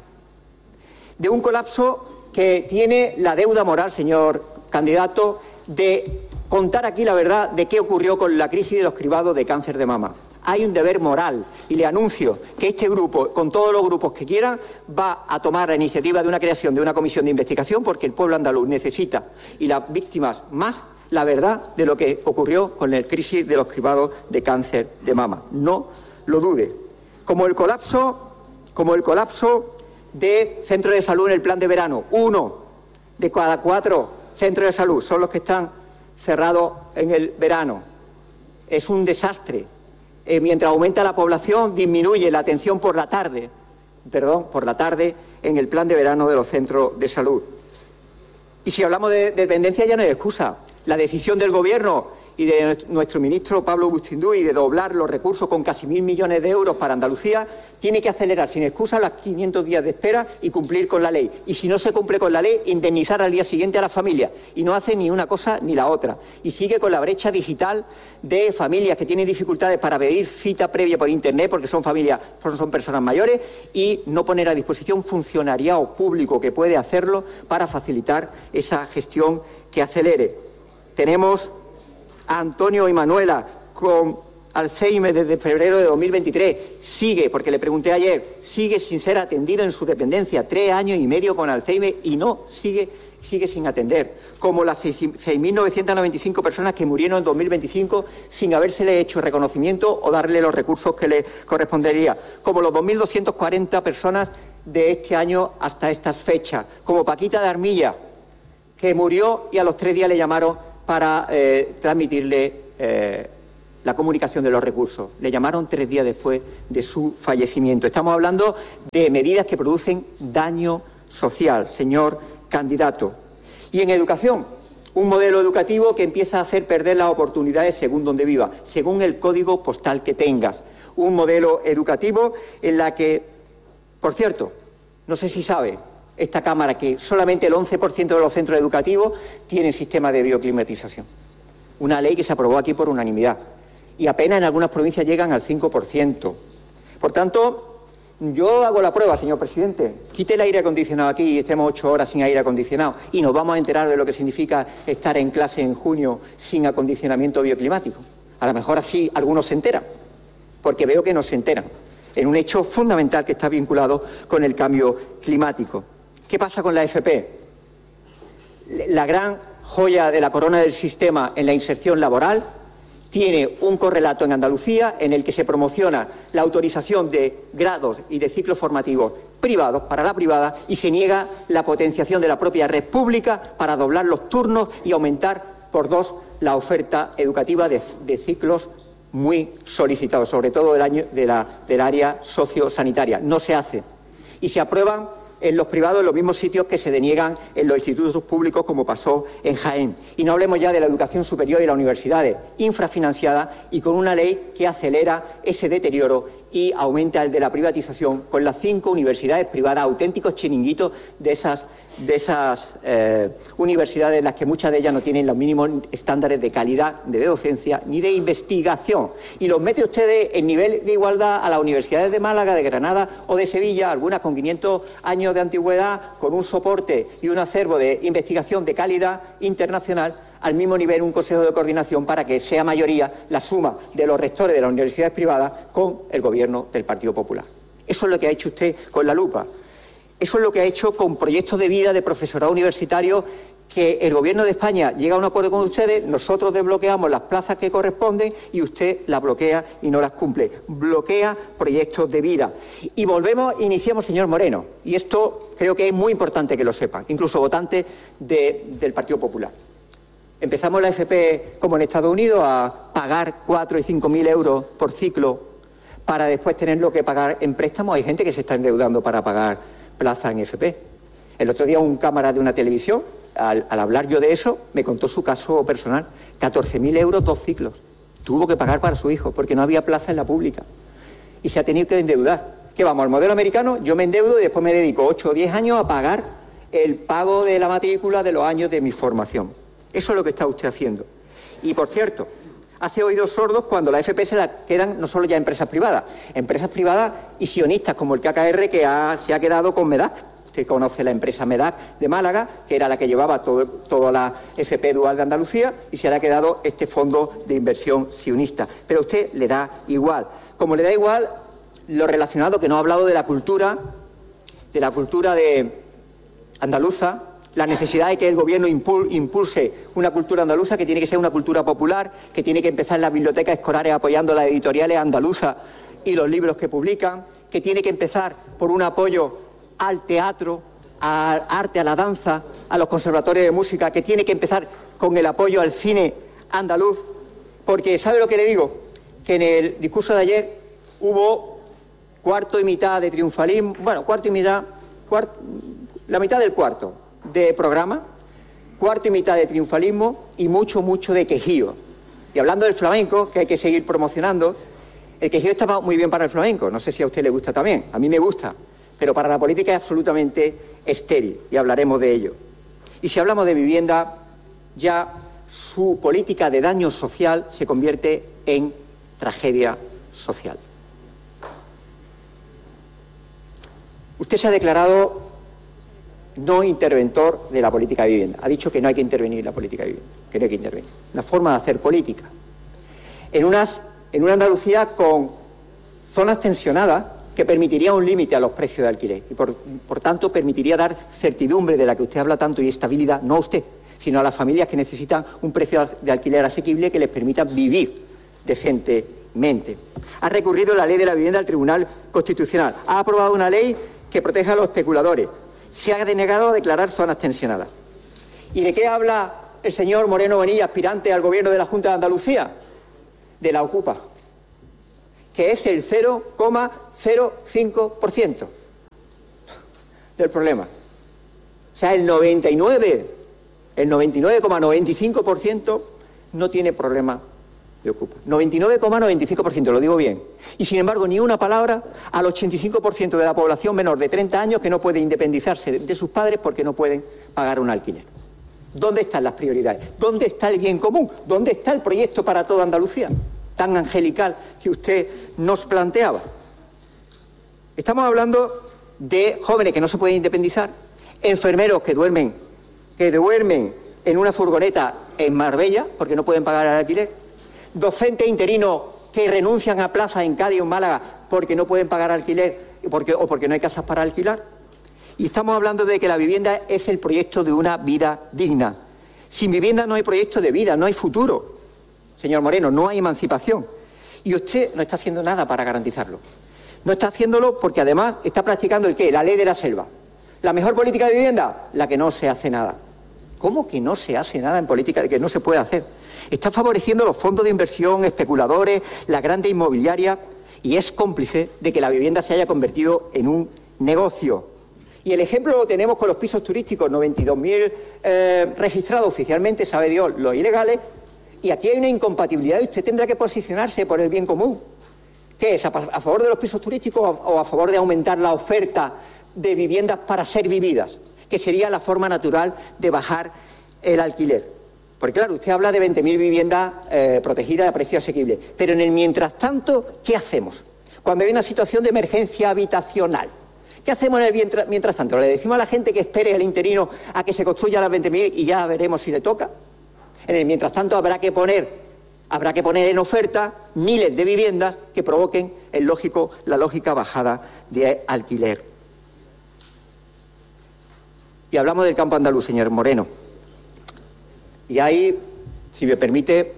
de un colapso que tiene la deuda moral, señor candidato, de contar aquí la verdad de qué ocurrió con la crisis de los cribados de cáncer de mama. Hay un deber moral y le anuncio que este grupo, con todos los grupos que quieran, va a tomar la iniciativa de una creación de una comisión de investigación porque el pueblo andaluz necesita, y las víctimas más, la verdad de lo que ocurrió con la crisis de los cribados de cáncer de mama. No lo dude. Como el colapso, como el colapso de centros de salud en el plan de verano. Uno de cada cuatro centros de salud son los que están cerrados en el verano. Es un desastre. Eh, mientras aumenta la población, disminuye la atención por la tarde, perdón, por la tarde en el plan de verano de los centros de salud. Y si hablamos de, de dependencia ya no hay excusa. La decisión del Gobierno y de nuestro ministro Pablo Bustinduy de doblar los recursos con casi mil millones de euros para Andalucía, tiene que acelerar sin excusa los quinientos días de espera y cumplir con la ley. Y si no se cumple con la ley, indemnizar al día siguiente a las familias. Y no hace ni una cosa ni la otra. Y sigue con la brecha digital de familias que tienen dificultades para pedir cita previa por Internet porque son familias, son personas mayores, y no poner a disposición funcionariado público que puede hacerlo para facilitar esa gestión que acelere. Tenemos a Antonio y Manuela con Alzheimer desde febrero de dos mil veintitrés. Sigue, porque le pregunté ayer, sigue sin ser atendido en su dependencia. Tres años y medio con Alzheimer y no, sigue, sigue sin atender. Como las seis mil novecientas noventa y cinco personas que murieron en dos mil veinticinco sin habérsele hecho reconocimiento o darle los recursos que le correspondería. Como los dos mil doscientas cuarenta personas de este año hasta estas fechas. Como Paquita de Armilla, que murió y a los tres días le llamaron para eh, transmitirle eh, la comunicación de los recursos. Le llamaron tres días después de su fallecimiento. Estamos hablando de medidas que producen daño social, señor candidato. Y en educación, un modelo educativo que empieza a hacer perder las oportunidades según donde viva, según el código postal que tengas. Un modelo educativo en la que, por cierto, no sé si sabe esta Cámara que solamente el once por ciento de los centros educativos tienen sistema de bioclimatización. Una ley que se aprobó aquí por unanimidad. Y apenas en algunas provincias llegan al cinco por ciento. Por tanto, yo hago la prueba, señor presidente. Quite el aire acondicionado aquí y estemos ocho horas sin aire acondicionado y nos vamos a enterar de lo que significa estar en clase en junio sin acondicionamiento bioclimático. A lo mejor así algunos se enteran, porque veo que no se enteran, en un hecho fundamental que está vinculado con el cambio climático. ¿Qué pasa con la F P? La gran joya de la corona del sistema en la inserción laboral tiene un correlato en Andalucía en el que se promociona la autorización de grados y de ciclos formativos privados para la privada y se niega la potenciación de la propia red pública para doblar los turnos y aumentar por dos la oferta educativa de, de ciclos muy solicitados, sobre todo del, año, de la, del área sociosanitaria. No se hace. Y se aprueban en los privados en los mismos sitios que se deniegan en los institutos públicos, como pasó en Jaén. Y no hablemos ya de la educación superior y las universidades, infrafinanciadas y con una ley que acelera ese deterioro y aumenta el de la privatización con las cinco universidades privadas, auténticos chiringuitos de esas, de esas eh, universidades en las que muchas de ellas no tienen los mínimos estándares de calidad, de docencia ni de investigación. Y los mete ustedes en nivel de igualdad a las universidades de Málaga, de Granada o de Sevilla, algunas con quinientos años de antigüedad, con un soporte y un acervo de investigación de calidad internacional, al mismo nivel un consejo de coordinación para que sea mayoría la suma de los rectores de las universidades privadas con el gobierno del Partido Popular. Eso es lo que ha hecho usted con la lupa. Eso es lo que ha hecho con proyectos de vida de profesorado universitario que el Gobierno de España llega a un acuerdo con ustedes, nosotros desbloqueamos las plazas que corresponden y usted las bloquea y no las cumple. Bloquea proyectos de vida. Y volvemos, iniciamos, señor Moreno, y esto creo que es muy importante que lo sepan, incluso votantes de, del Partido Popular. Empezamos la F P como en Estados Unidos a pagar cuatro y cinco mil euros por ciclo para después tenerlo que pagar en préstamos. Hay gente que se está endeudando para pagar plaza en F P. El otro día un cámara de una televisión, al, al hablar yo de eso, me contó su caso personal. catorce mil euros, dos ciclos. Tuvo que pagar para su hijo porque no había plaza en la pública. Y se ha tenido que endeudar. ¿Qué vamos? Al modelo americano, yo me endeudo y después me dedico ocho o diez años a pagar el pago de la matrícula de los años de mi formación. Eso es lo que está usted haciendo. Y, por cierto, hace oídos sordos cuando la F P se la quedan no solo ya empresas privadas, empresas privadas y sionistas, como el K K R, que ha, se ha quedado con MEDAC. Usted conoce la empresa MEDAC de Málaga, que era la que llevaba todo, toda la F P dual de Andalucía, y se le ha quedado este fondo de inversión sionista. Pero a usted le da igual. Como le da igual lo relacionado, que no ha hablado de la cultura, de la cultura de andaluza, la necesidad de que el Gobierno impulse una cultura andaluza que tiene que ser una cultura popular, que tiene que empezar en las bibliotecas escolares apoyando las editoriales andaluzas y los libros que publican, que tiene que empezar por un apoyo al teatro, al arte, a la danza, a los conservatorios de música, que tiene que empezar con el apoyo al cine andaluz, porque ¿sabe lo que le digo? Que en el discurso de ayer hubo cuarto y mitad de triunfalismo, bueno, cuarto y mitad, cuarto, la mitad del cuarto de programa, cuarto y mitad de triunfalismo y mucho, mucho de quejío. Y hablando del flamenco, que hay que seguir promocionando, el quejido está muy bien para el flamenco, no sé si a usted le gusta también, a mí me gusta, pero para la política es absolutamente estéril, y hablaremos de ello. Y si hablamos de vivienda, ya su política de daño social se convierte en tragedia social. Usted se ha declarado no interventor de la política de vivienda. Ha dicho que no hay que intervenir en la política de vivienda, que no hay que intervenir. Una forma de hacer política. En, unas, en una Andalucía con zonas tensionadas que permitiría un límite a los precios de alquiler y, por, por tanto, permitiría dar certidumbre de la que usted habla tanto y estabilidad, no a usted, sino a las familias que necesitan un precio de alquiler asequible que les permita vivir decentemente. Ha recurrido la ley de la vivienda al Tribunal Constitucional. Ha aprobado una ley que protege a los especuladores. Se ha denegado a declarar zonas tensionadas. ¿Y de qué habla el señor Moreno Bonilla, aspirante al gobierno de la Junta de Andalucía? De la Ocupa, que es el cero coma cero cinco por ciento del problema. O sea, el noventa y nueve, el noventa y nueve coma noventa y cinco por ciento no tiene problema de Ocupa. noventa y nueve coma noventa y cinco por ciento, lo digo bien. Y sin embargo, ni una palabra al ochenta y cinco por ciento de la población menor de treinta años que no puede independizarse de, de sus padres porque no pueden pagar un alquiler. ¿Dónde están las prioridades? ¿Dónde está el bien común? ¿Dónde está el proyecto para toda Andalucía? Tan angelical que usted nos planteaba. Estamos hablando de jóvenes que no se pueden independizar, enfermeros que duermen, que duermen en una furgoneta en Marbella porque no pueden pagar el alquiler, docentes interinos que renuncian a plazas en Cádiz o en Málaga porque no pueden pagar alquiler porque, o porque no hay casas para alquilar. Y estamos hablando de que la vivienda es el proyecto de una vida digna. Sin vivienda no hay proyecto de vida, no hay futuro. Señor Moreno, no hay emancipación. Y usted no está haciendo nada para garantizarlo. No está haciéndolo porque además está practicando el qué, la ley de la selva. ¿La mejor política de vivienda? La que no se hace nada. ¿Cómo que no se hace nada en política, de que no se puede hacer? Está favoreciendo los fondos de inversión, especuladores, la grande inmobiliaria, y es cómplice de que la vivienda se haya convertido en un negocio. Y el ejemplo lo tenemos con los pisos turísticos, noventa y dos mil eh, registrados oficialmente, sabe Dios, los ilegales, y aquí hay una incompatibilidad y usted tendrá que posicionarse por el bien común. ¿Qué es? ¿A, a favor de los pisos turísticos o, o a favor de aumentar la oferta de viviendas para ser vividas? Que sería la forma natural de bajar el alquiler. Porque claro, usted habla de veinte mil viviendas eh, protegidas a precio asequible, pero en el mientras tanto, ¿qué hacemos? Cuando hay una situación de emergencia habitacional, ¿qué hacemos en el mientras, mientras tanto? ¿Le decimos a la gente que espere al interino a que se construya las veinte mil y ya veremos si le toca? En el mientras tanto habrá que poner, habrá que poner en oferta miles de viviendas que provoquen el lógico, la lógica bajada de alquiler. Y hablamos del campo andaluz, señor Moreno. Y hay, si me permite,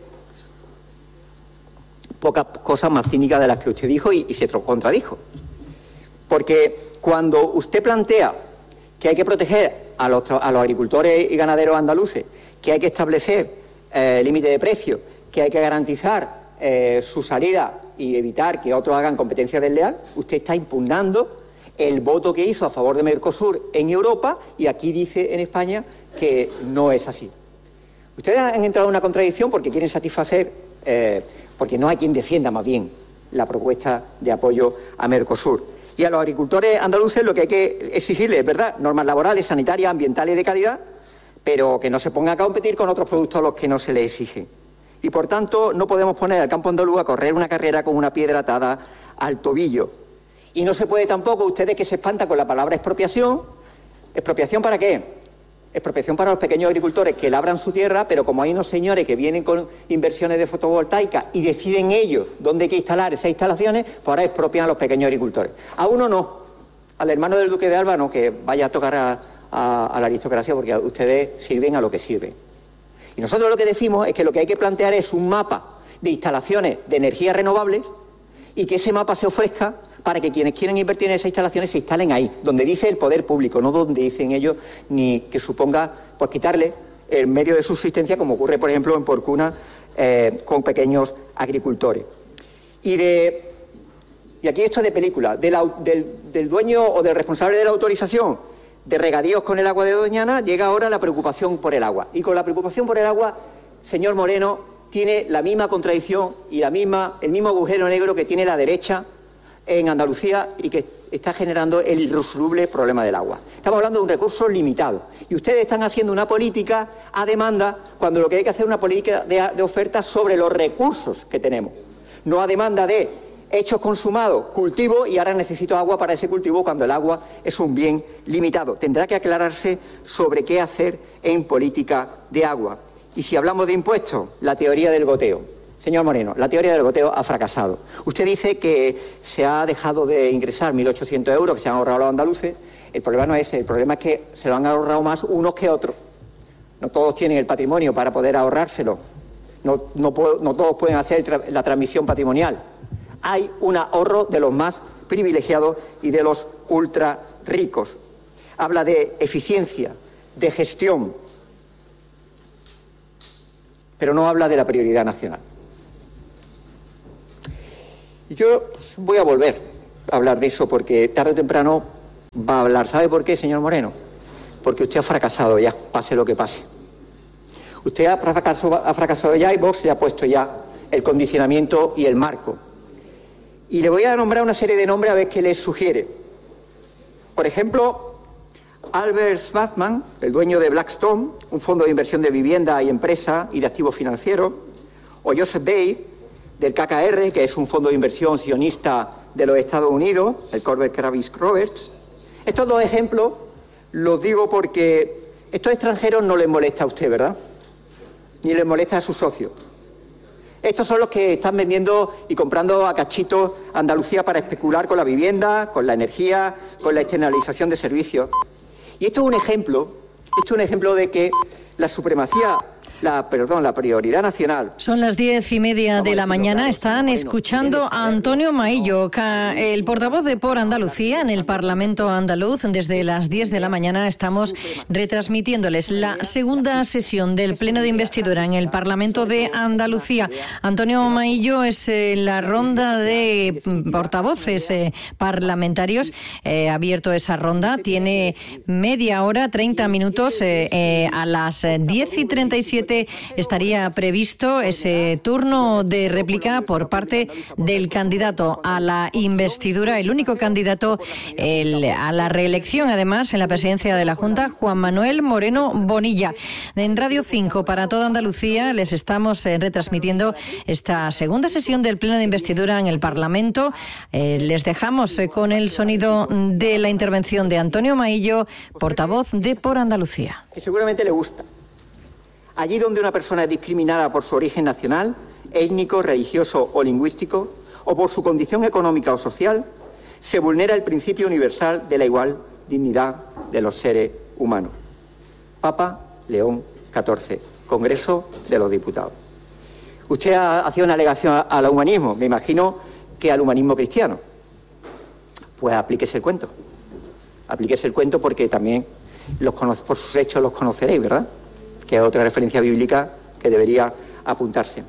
pocas cosas más cínicas de las que usted dijo y, y se contradijo. Porque cuando usted plantea que hay que proteger a los, a los agricultores y ganaderos andaluces, que hay que establecer eh, límite de precio, que hay que garantizar eh, su salida y evitar que otros hagan competencia desleal, usted está impugnando el voto que hizo a favor de Mercosur en Europa y aquí dice en España que no es así. Ustedes han entrado en una contradicción porque quieren satisfacer, eh, porque no hay quien defienda más bien la propuesta de apoyo a Mercosur. Y a los agricultores andaluces lo que hay que exigirles, es verdad, normas laborales, sanitarias, ambientales de calidad, pero que no se ponga a competir con otros productos a los que no se les exige. Y por tanto no podemos poner al campo andaluz a correr una carrera con una piedra atada al tobillo. Y no se puede tampoco, ustedes que se espantan con la palabra expropiación, ¿expropiación para qué? Expropiación para los pequeños agricultores que labran su tierra, pero como hay unos señores que vienen con inversiones de fotovoltaica y deciden ellos dónde hay que instalar esas instalaciones, pues ahora expropian a los pequeños agricultores. A uno no, al hermano del duque de Alba no, que vaya a tocar a, a, a la aristocracia porque ustedes sirven a lo que sirven. Y nosotros lo que decimos es que lo que hay que plantear es un mapa de instalaciones de energías renovables y que ese mapa se ofrezca para que quienes quieren invertir en esas instalaciones se instalen ahí, donde dice el poder público, no donde dicen ellos, ni que suponga pues quitarle el medio de subsistencia, como ocurre, por ejemplo, en Porcuna, eh, con pequeños agricultores. Y de y aquí esto es de película, de la, del, del dueño o del responsable de la autorización de regadíos con el agua de Doñana, llega ahora la preocupación por el agua. Y con la preocupación por el agua, señor Moreno, tiene la misma contradicción y la misma, el mismo agujero negro que tiene la derecha en Andalucía y que está generando el irresoluble problema del agua. Estamos hablando de un recurso limitado y ustedes están haciendo una política a demanda cuando lo que hay que hacer es una política de, de oferta sobre los recursos que tenemos, no a demanda de hechos consumados, cultivo y ahora necesito agua para ese cultivo cuando el agua es un bien limitado. Tendrá que aclararse sobre qué hacer en política de agua. Y si hablamos de impuestos, la teoría del goteo. Señor Moreno, la teoría del goteo ha fracasado. Usted dice que se ha dejado de ingresar mil ochocientos euros que se han ahorrado los andaluces. El problema no es ese, el problema es que se lo han ahorrado más unos que otros. No todos tienen el patrimonio para poder ahorrárselo. No, no, puedo, no todos pueden hacer tra la transmisión patrimonial. Hay un ahorro de los más privilegiados y de los ultra ricos. Habla de eficiencia, de gestión, pero no habla de la prioridad nacional. Y yo voy a volver a hablar de eso porque tarde o temprano va a hablar. ¿Sabe por qué, señor Moreno? Porque usted ha fracasado ya, pase lo que pase. Usted ha fracasado, ha fracasado ya y Vox le ha puesto ya el condicionamiento y el marco. Y le voy a nombrar una serie de nombres a ver qué les sugiere. Por ejemplo, Albert Schwarzman, el dueño de Blackstone, un fondo de inversión de vivienda y empresa y de activos financieros, o Joseph Bay, del K K R, que es un fondo de inversión sionista de los Estados Unidos, el Corbett Kravis Roberts. Estos dos ejemplos los digo porque estos extranjeros no les molesta a usted, ¿verdad? Ni les molesta a sus socios. Estos son los que están vendiendo y comprando a cachitos Andalucía para especular con la vivienda, con la energía, con la externalización de servicios. Y esto es un ejemplo, esto es un ejemplo de que la supremacía, la, perdón, la prioridad nacional. Son las diez y media de la mañana. Están escuchando a Antonio Maillo, el portavoz de Por Andalucía en el Parlamento andaluz. Desde las diez de la mañana estamos retransmitiéndoles la segunda sesión del Pleno de Investidura en el Parlamento de Andalucía. Antonio Maillo es eh, la ronda de portavoces eh, parlamentarios. Eh, ha abierto esa ronda. Tiene media hora, treinta minutos. Eh, eh, a las diez y treinta y siete estaría previsto ese turno de réplica por parte del candidato a la investidura, el único candidato el, a la reelección, además, en la presidencia de la Junta, Juan Manuel Moreno Bonilla. En Radio cinco para toda Andalucía les estamos eh, retransmitiendo esta segunda sesión del Pleno de Investidura en el Parlamento. Eh, les dejamos eh, con el sonido de la intervención de Antonio Maillo, portavoz de Por Andalucía. Que seguramente le gusta. Allí donde una persona es discriminada por su origen nacional, étnico, religioso o lingüístico, o por su condición económica o social, se vulnera el principio universal de la igual dignidad de los seres humanos. Papa León catorce, Congreso de los Diputados. Usted ha hecho una alegación al humanismo, me imagino que al humanismo cristiano. Pues aplíquese el cuento. Aplíquese el cuento porque también los por sus hechos los conoceréis, ¿verdad? Que es otra referencia bíblica que debería apuntarse.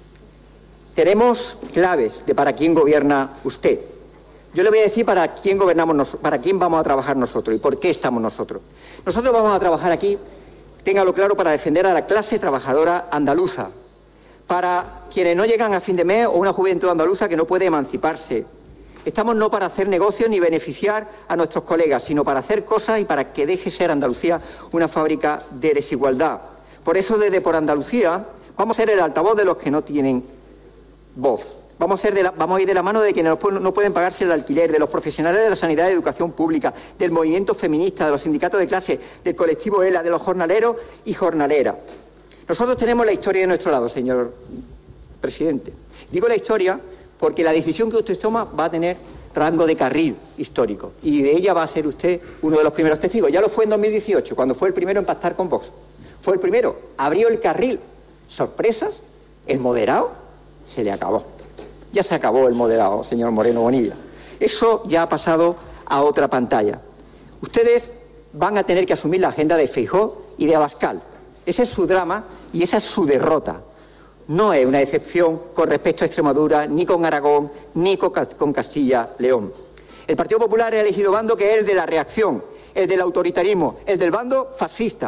Tenemos claves de para quién gobierna usted. Yo le voy a decir para quién gobernamos, para quién vamos a trabajar nosotros y por qué estamos nosotros. Nosotros vamos a trabajar aquí, téngalo claro, para defender a la clase trabajadora andaluza, para quienes no llegan a fin de mes o una juventud andaluza que no puede emanciparse. Estamos no para hacer negocios ni beneficiar a nuestros colegas, sino para hacer cosas y para que deje ser Andalucía una fábrica de desigualdad. Por eso, desde Por Andalucía, vamos a ser el altavoz de los que no tienen voz. Vamos a, ser de la, vamos a ir de la mano de quienes no pueden pagarse el alquiler, de los profesionales de la sanidad y educación pública, del movimiento feminista, de los sindicatos de clase, del colectivo ELA, de los jornaleros y jornaleras. Nosotros tenemos la historia de nuestro lado, señor presidente. Digo la historia porque la decisión que usted toma va a tener rango de carril histórico y de ella va a ser usted uno de los primeros testigos. Ya lo fue en dos mil dieciocho, cuando fue el primero en pactar con Vox. Fue el primero, abrió el carril. Sorpresas, el moderado se le acabó. Ya se acabó el moderado, señor Moreno Bonilla. Eso ya ha pasado a otra pantalla. Ustedes van a tener que asumir la agenda de Feijóo y de Abascal. Ese es su drama y esa es su derrota. No es una excepción con respecto a Extremadura, ni con Aragón, ni con Castilla-León. El Partido Popular ha elegido bando que es el de la reacción, el del autoritarismo, el del bando fascista.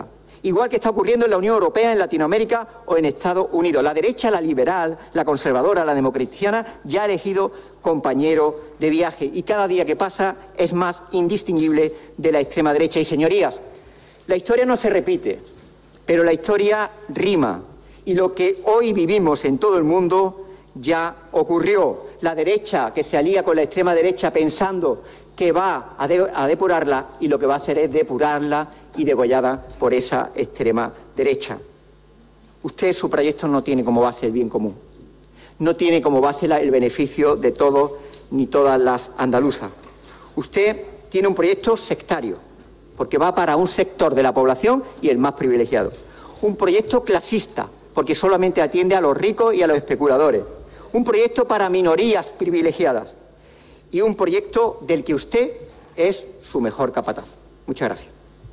igual que está ocurriendo en la Unión Europea, en Latinoamérica o en Estados Unidos. La derecha, la liberal, la conservadora, la democristiana, ya ha elegido compañero de viaje y cada día que pasa es más indistinguible de la extrema derecha. Y, señorías, la historia no se repite, pero la historia rima. Y lo que hoy vivimos en todo el mundo ya ocurrió. La derecha que se alía con la extrema derecha pensando que va a, de, a depurarla, y lo que va a hacer es depurarla y degollada por esa extrema derecha. Usted, su proyecto no tiene como base el bien común, no tiene como base la, el beneficio de todos ni todas las andaluzas. Usted tiene un proyecto sectario, porque va para un sector de la población y el más privilegiado. Un proyecto clasista, porque solamente atiende a los ricos y a los especuladores. Un proyecto para minorías privilegiadas. Y un proyecto del que usted es su mejor capataz. Muchas gracias.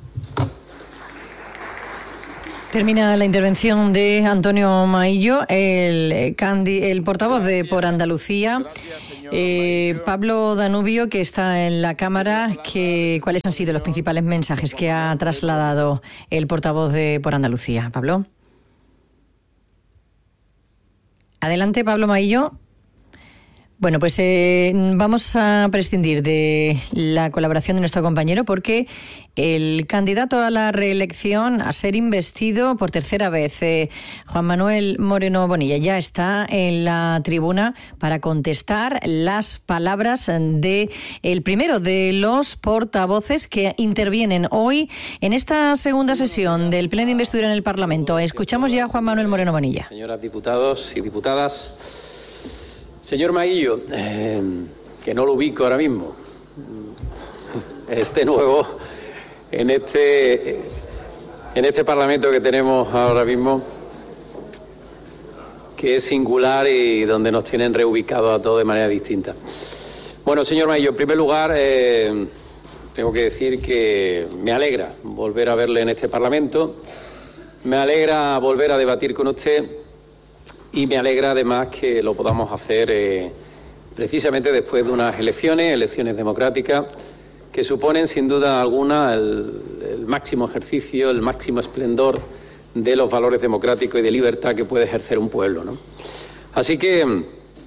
Termina la intervención de Antonio Maillo, el, candi, el portavoz de Por Andalucía. Eh, Pablo Danubio, que está en la Cámara, que, ¿cuáles han sido los principales mensajes que ha trasladado el portavoz de Por Andalucía? Pablo. Adelante, Pablo Maillo. Bueno, pues eh, vamos a prescindir de la colaboración de nuestro compañero porque el candidato a la reelección, a ser investido por tercera vez, eh, Juan Manuel Moreno Bonilla, ya está en la tribuna para contestar las palabras de el primero de los portavoces que intervienen hoy en esta segunda sesión del Pleno de Investidura en el Parlamento. Escuchamos ya a Juan Manuel Moreno Bonilla. Señoras diputados y diputadas, señor Maillo, eh, que no lo ubico ahora mismo, este nuevo en este en este Parlamento que tenemos ahora mismo, que es singular y donde nos tienen reubicados a todos de manera distinta. Bueno, señor Maillo, en primer lugar, eh, tengo que decir que me alegra volver a verle en este Parlamento, me alegra volver a debatir con usted. Y me alegra además que lo podamos hacer eh, precisamente después de unas elecciones, elecciones democráticas, que suponen sin duda alguna el, el máximo ejercicio, el máximo esplendor de los valores democráticos y de libertad que puede ejercer un pueblo, ¿no? Así que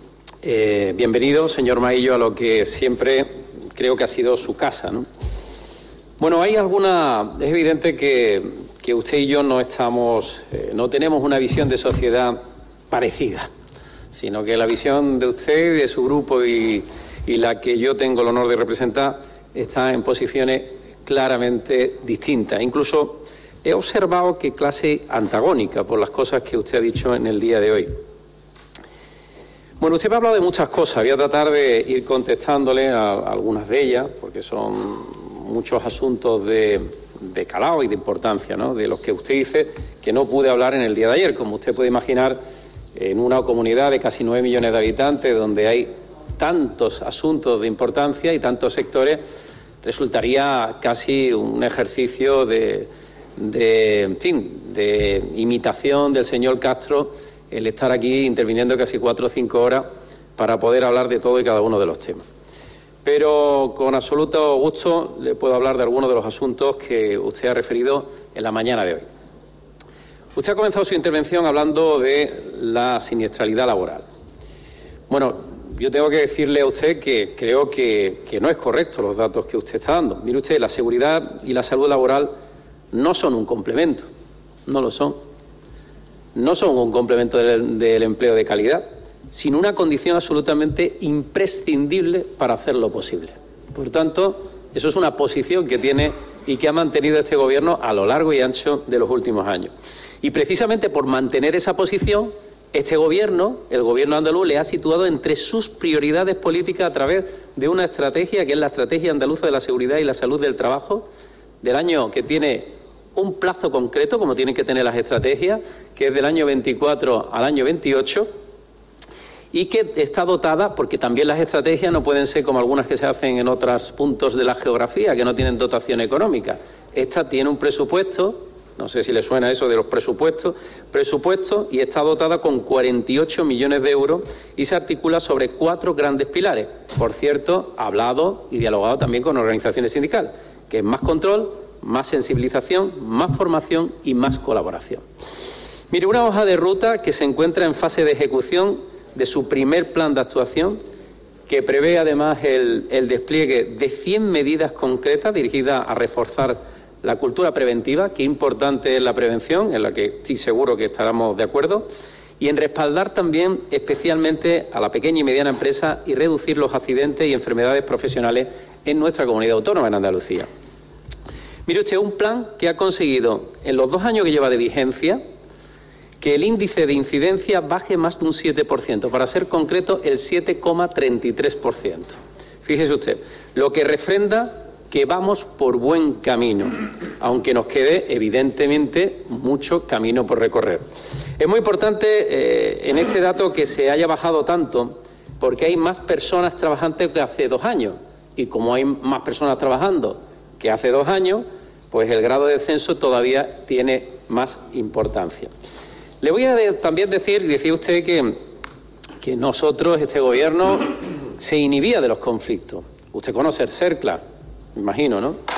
eh, bienvenido, señor Maillo, a lo que siempre creo que ha sido su casa, ¿no? Bueno, hay alguna... Es evidente que, que usted y yo no estamos... Eh, no tenemos una visión de sociedad parecida, sino que la visión de usted y de su grupo y, y la que yo tengo el honor de representar está en posiciones claramente distintas. Incluso he observado que clase antagónica por las cosas que usted ha dicho en el día de hoy. Bueno, usted me ha hablado de muchas cosas, voy a tratar de ir contestándole a, a algunas de ellas, porque son muchos asuntos de, de calado y de importancia, ¿no?, de los que usted dice que no pude hablar en el día de ayer. Como usted puede imaginar, en una comunidad de casi nueve millones de habitantes, donde hay tantos asuntos de importancia y tantos sectores, resultaría casi un ejercicio de, de, en fin, de imitación del señor Castro el estar aquí interviniendo casi cuatro o cinco horas para poder hablar de todo y cada uno de los temas. Pero con absoluto gusto le puedo hablar de algunos de los asuntos que usted ha referido en la mañana de hoy. Usted ha comenzado su intervención hablando de la siniestralidad laboral. Bueno, yo tengo que decirle a usted que creo que, que no es correcto los datos que usted está dando. Mire usted, la seguridad y la salud laboral no son un complemento, no lo son. No son un complemento del, del empleo de calidad, sino una condición absolutamente imprescindible para hacerlo posible. Por tanto, eso es una posición que tiene y que ha mantenido este Gobierno a lo largo y ancho de los últimos años. Y precisamente por mantener esa posición, este Gobierno, el Gobierno andaluz, le ha situado entre sus prioridades políticas a través de una estrategia que es la Estrategia Andaluza de la Seguridad y la Salud del Trabajo, del año que tiene un plazo concreto, como tienen que tener las estrategias, que es del año veinticuatro al año veintiocho, y que está dotada, porque también las estrategias no pueden ser como algunas que se hacen en otros puntos de la geografía, que no tienen dotación económica. Esta tiene un presupuesto. No sé si le suena eso de los presupuestos, presupuesto y está dotada con cuarenta y ocho millones de euros y se articula sobre cuatro grandes pilares. Por cierto, hablado y dialogado también con organizaciones sindicales, que es más control, más sensibilización, más formación y más colaboración. Mire, una hoja de ruta que se encuentra en fase de ejecución de su primer plan de actuación, que prevé además el, el despliegue de cien medidas concretas dirigidas a reforzar la cultura preventiva, que importante es la prevención, en la que estoy seguro que estaremos de acuerdo, y en respaldar también especialmente a la pequeña y mediana empresa y reducir los accidentes y enfermedades profesionales en nuestra comunidad autónoma, en Andalucía. Mire usted, un plan que ha conseguido, en los dos años que lleva de vigencia, que el índice de incidencia baje más de un siete por ciento, para ser concreto, el siete coma treinta y tres por ciento. Fíjese usted, lo que refrenda que vamos por buen camino, aunque nos quede, evidentemente, mucho camino por recorrer. Es muy importante eh, en este dato que se haya bajado tanto, porque hay más personas trabajantes que hace dos años. Y como hay más personas trabajando que hace dos años, pues el grado de descenso todavía tiene más importancia. Le voy a de, también decir, decía usted que, que nosotros, este gobierno, se inhibía de los conflictos. Usted conoce el CERCLA, me imagino, ¿no?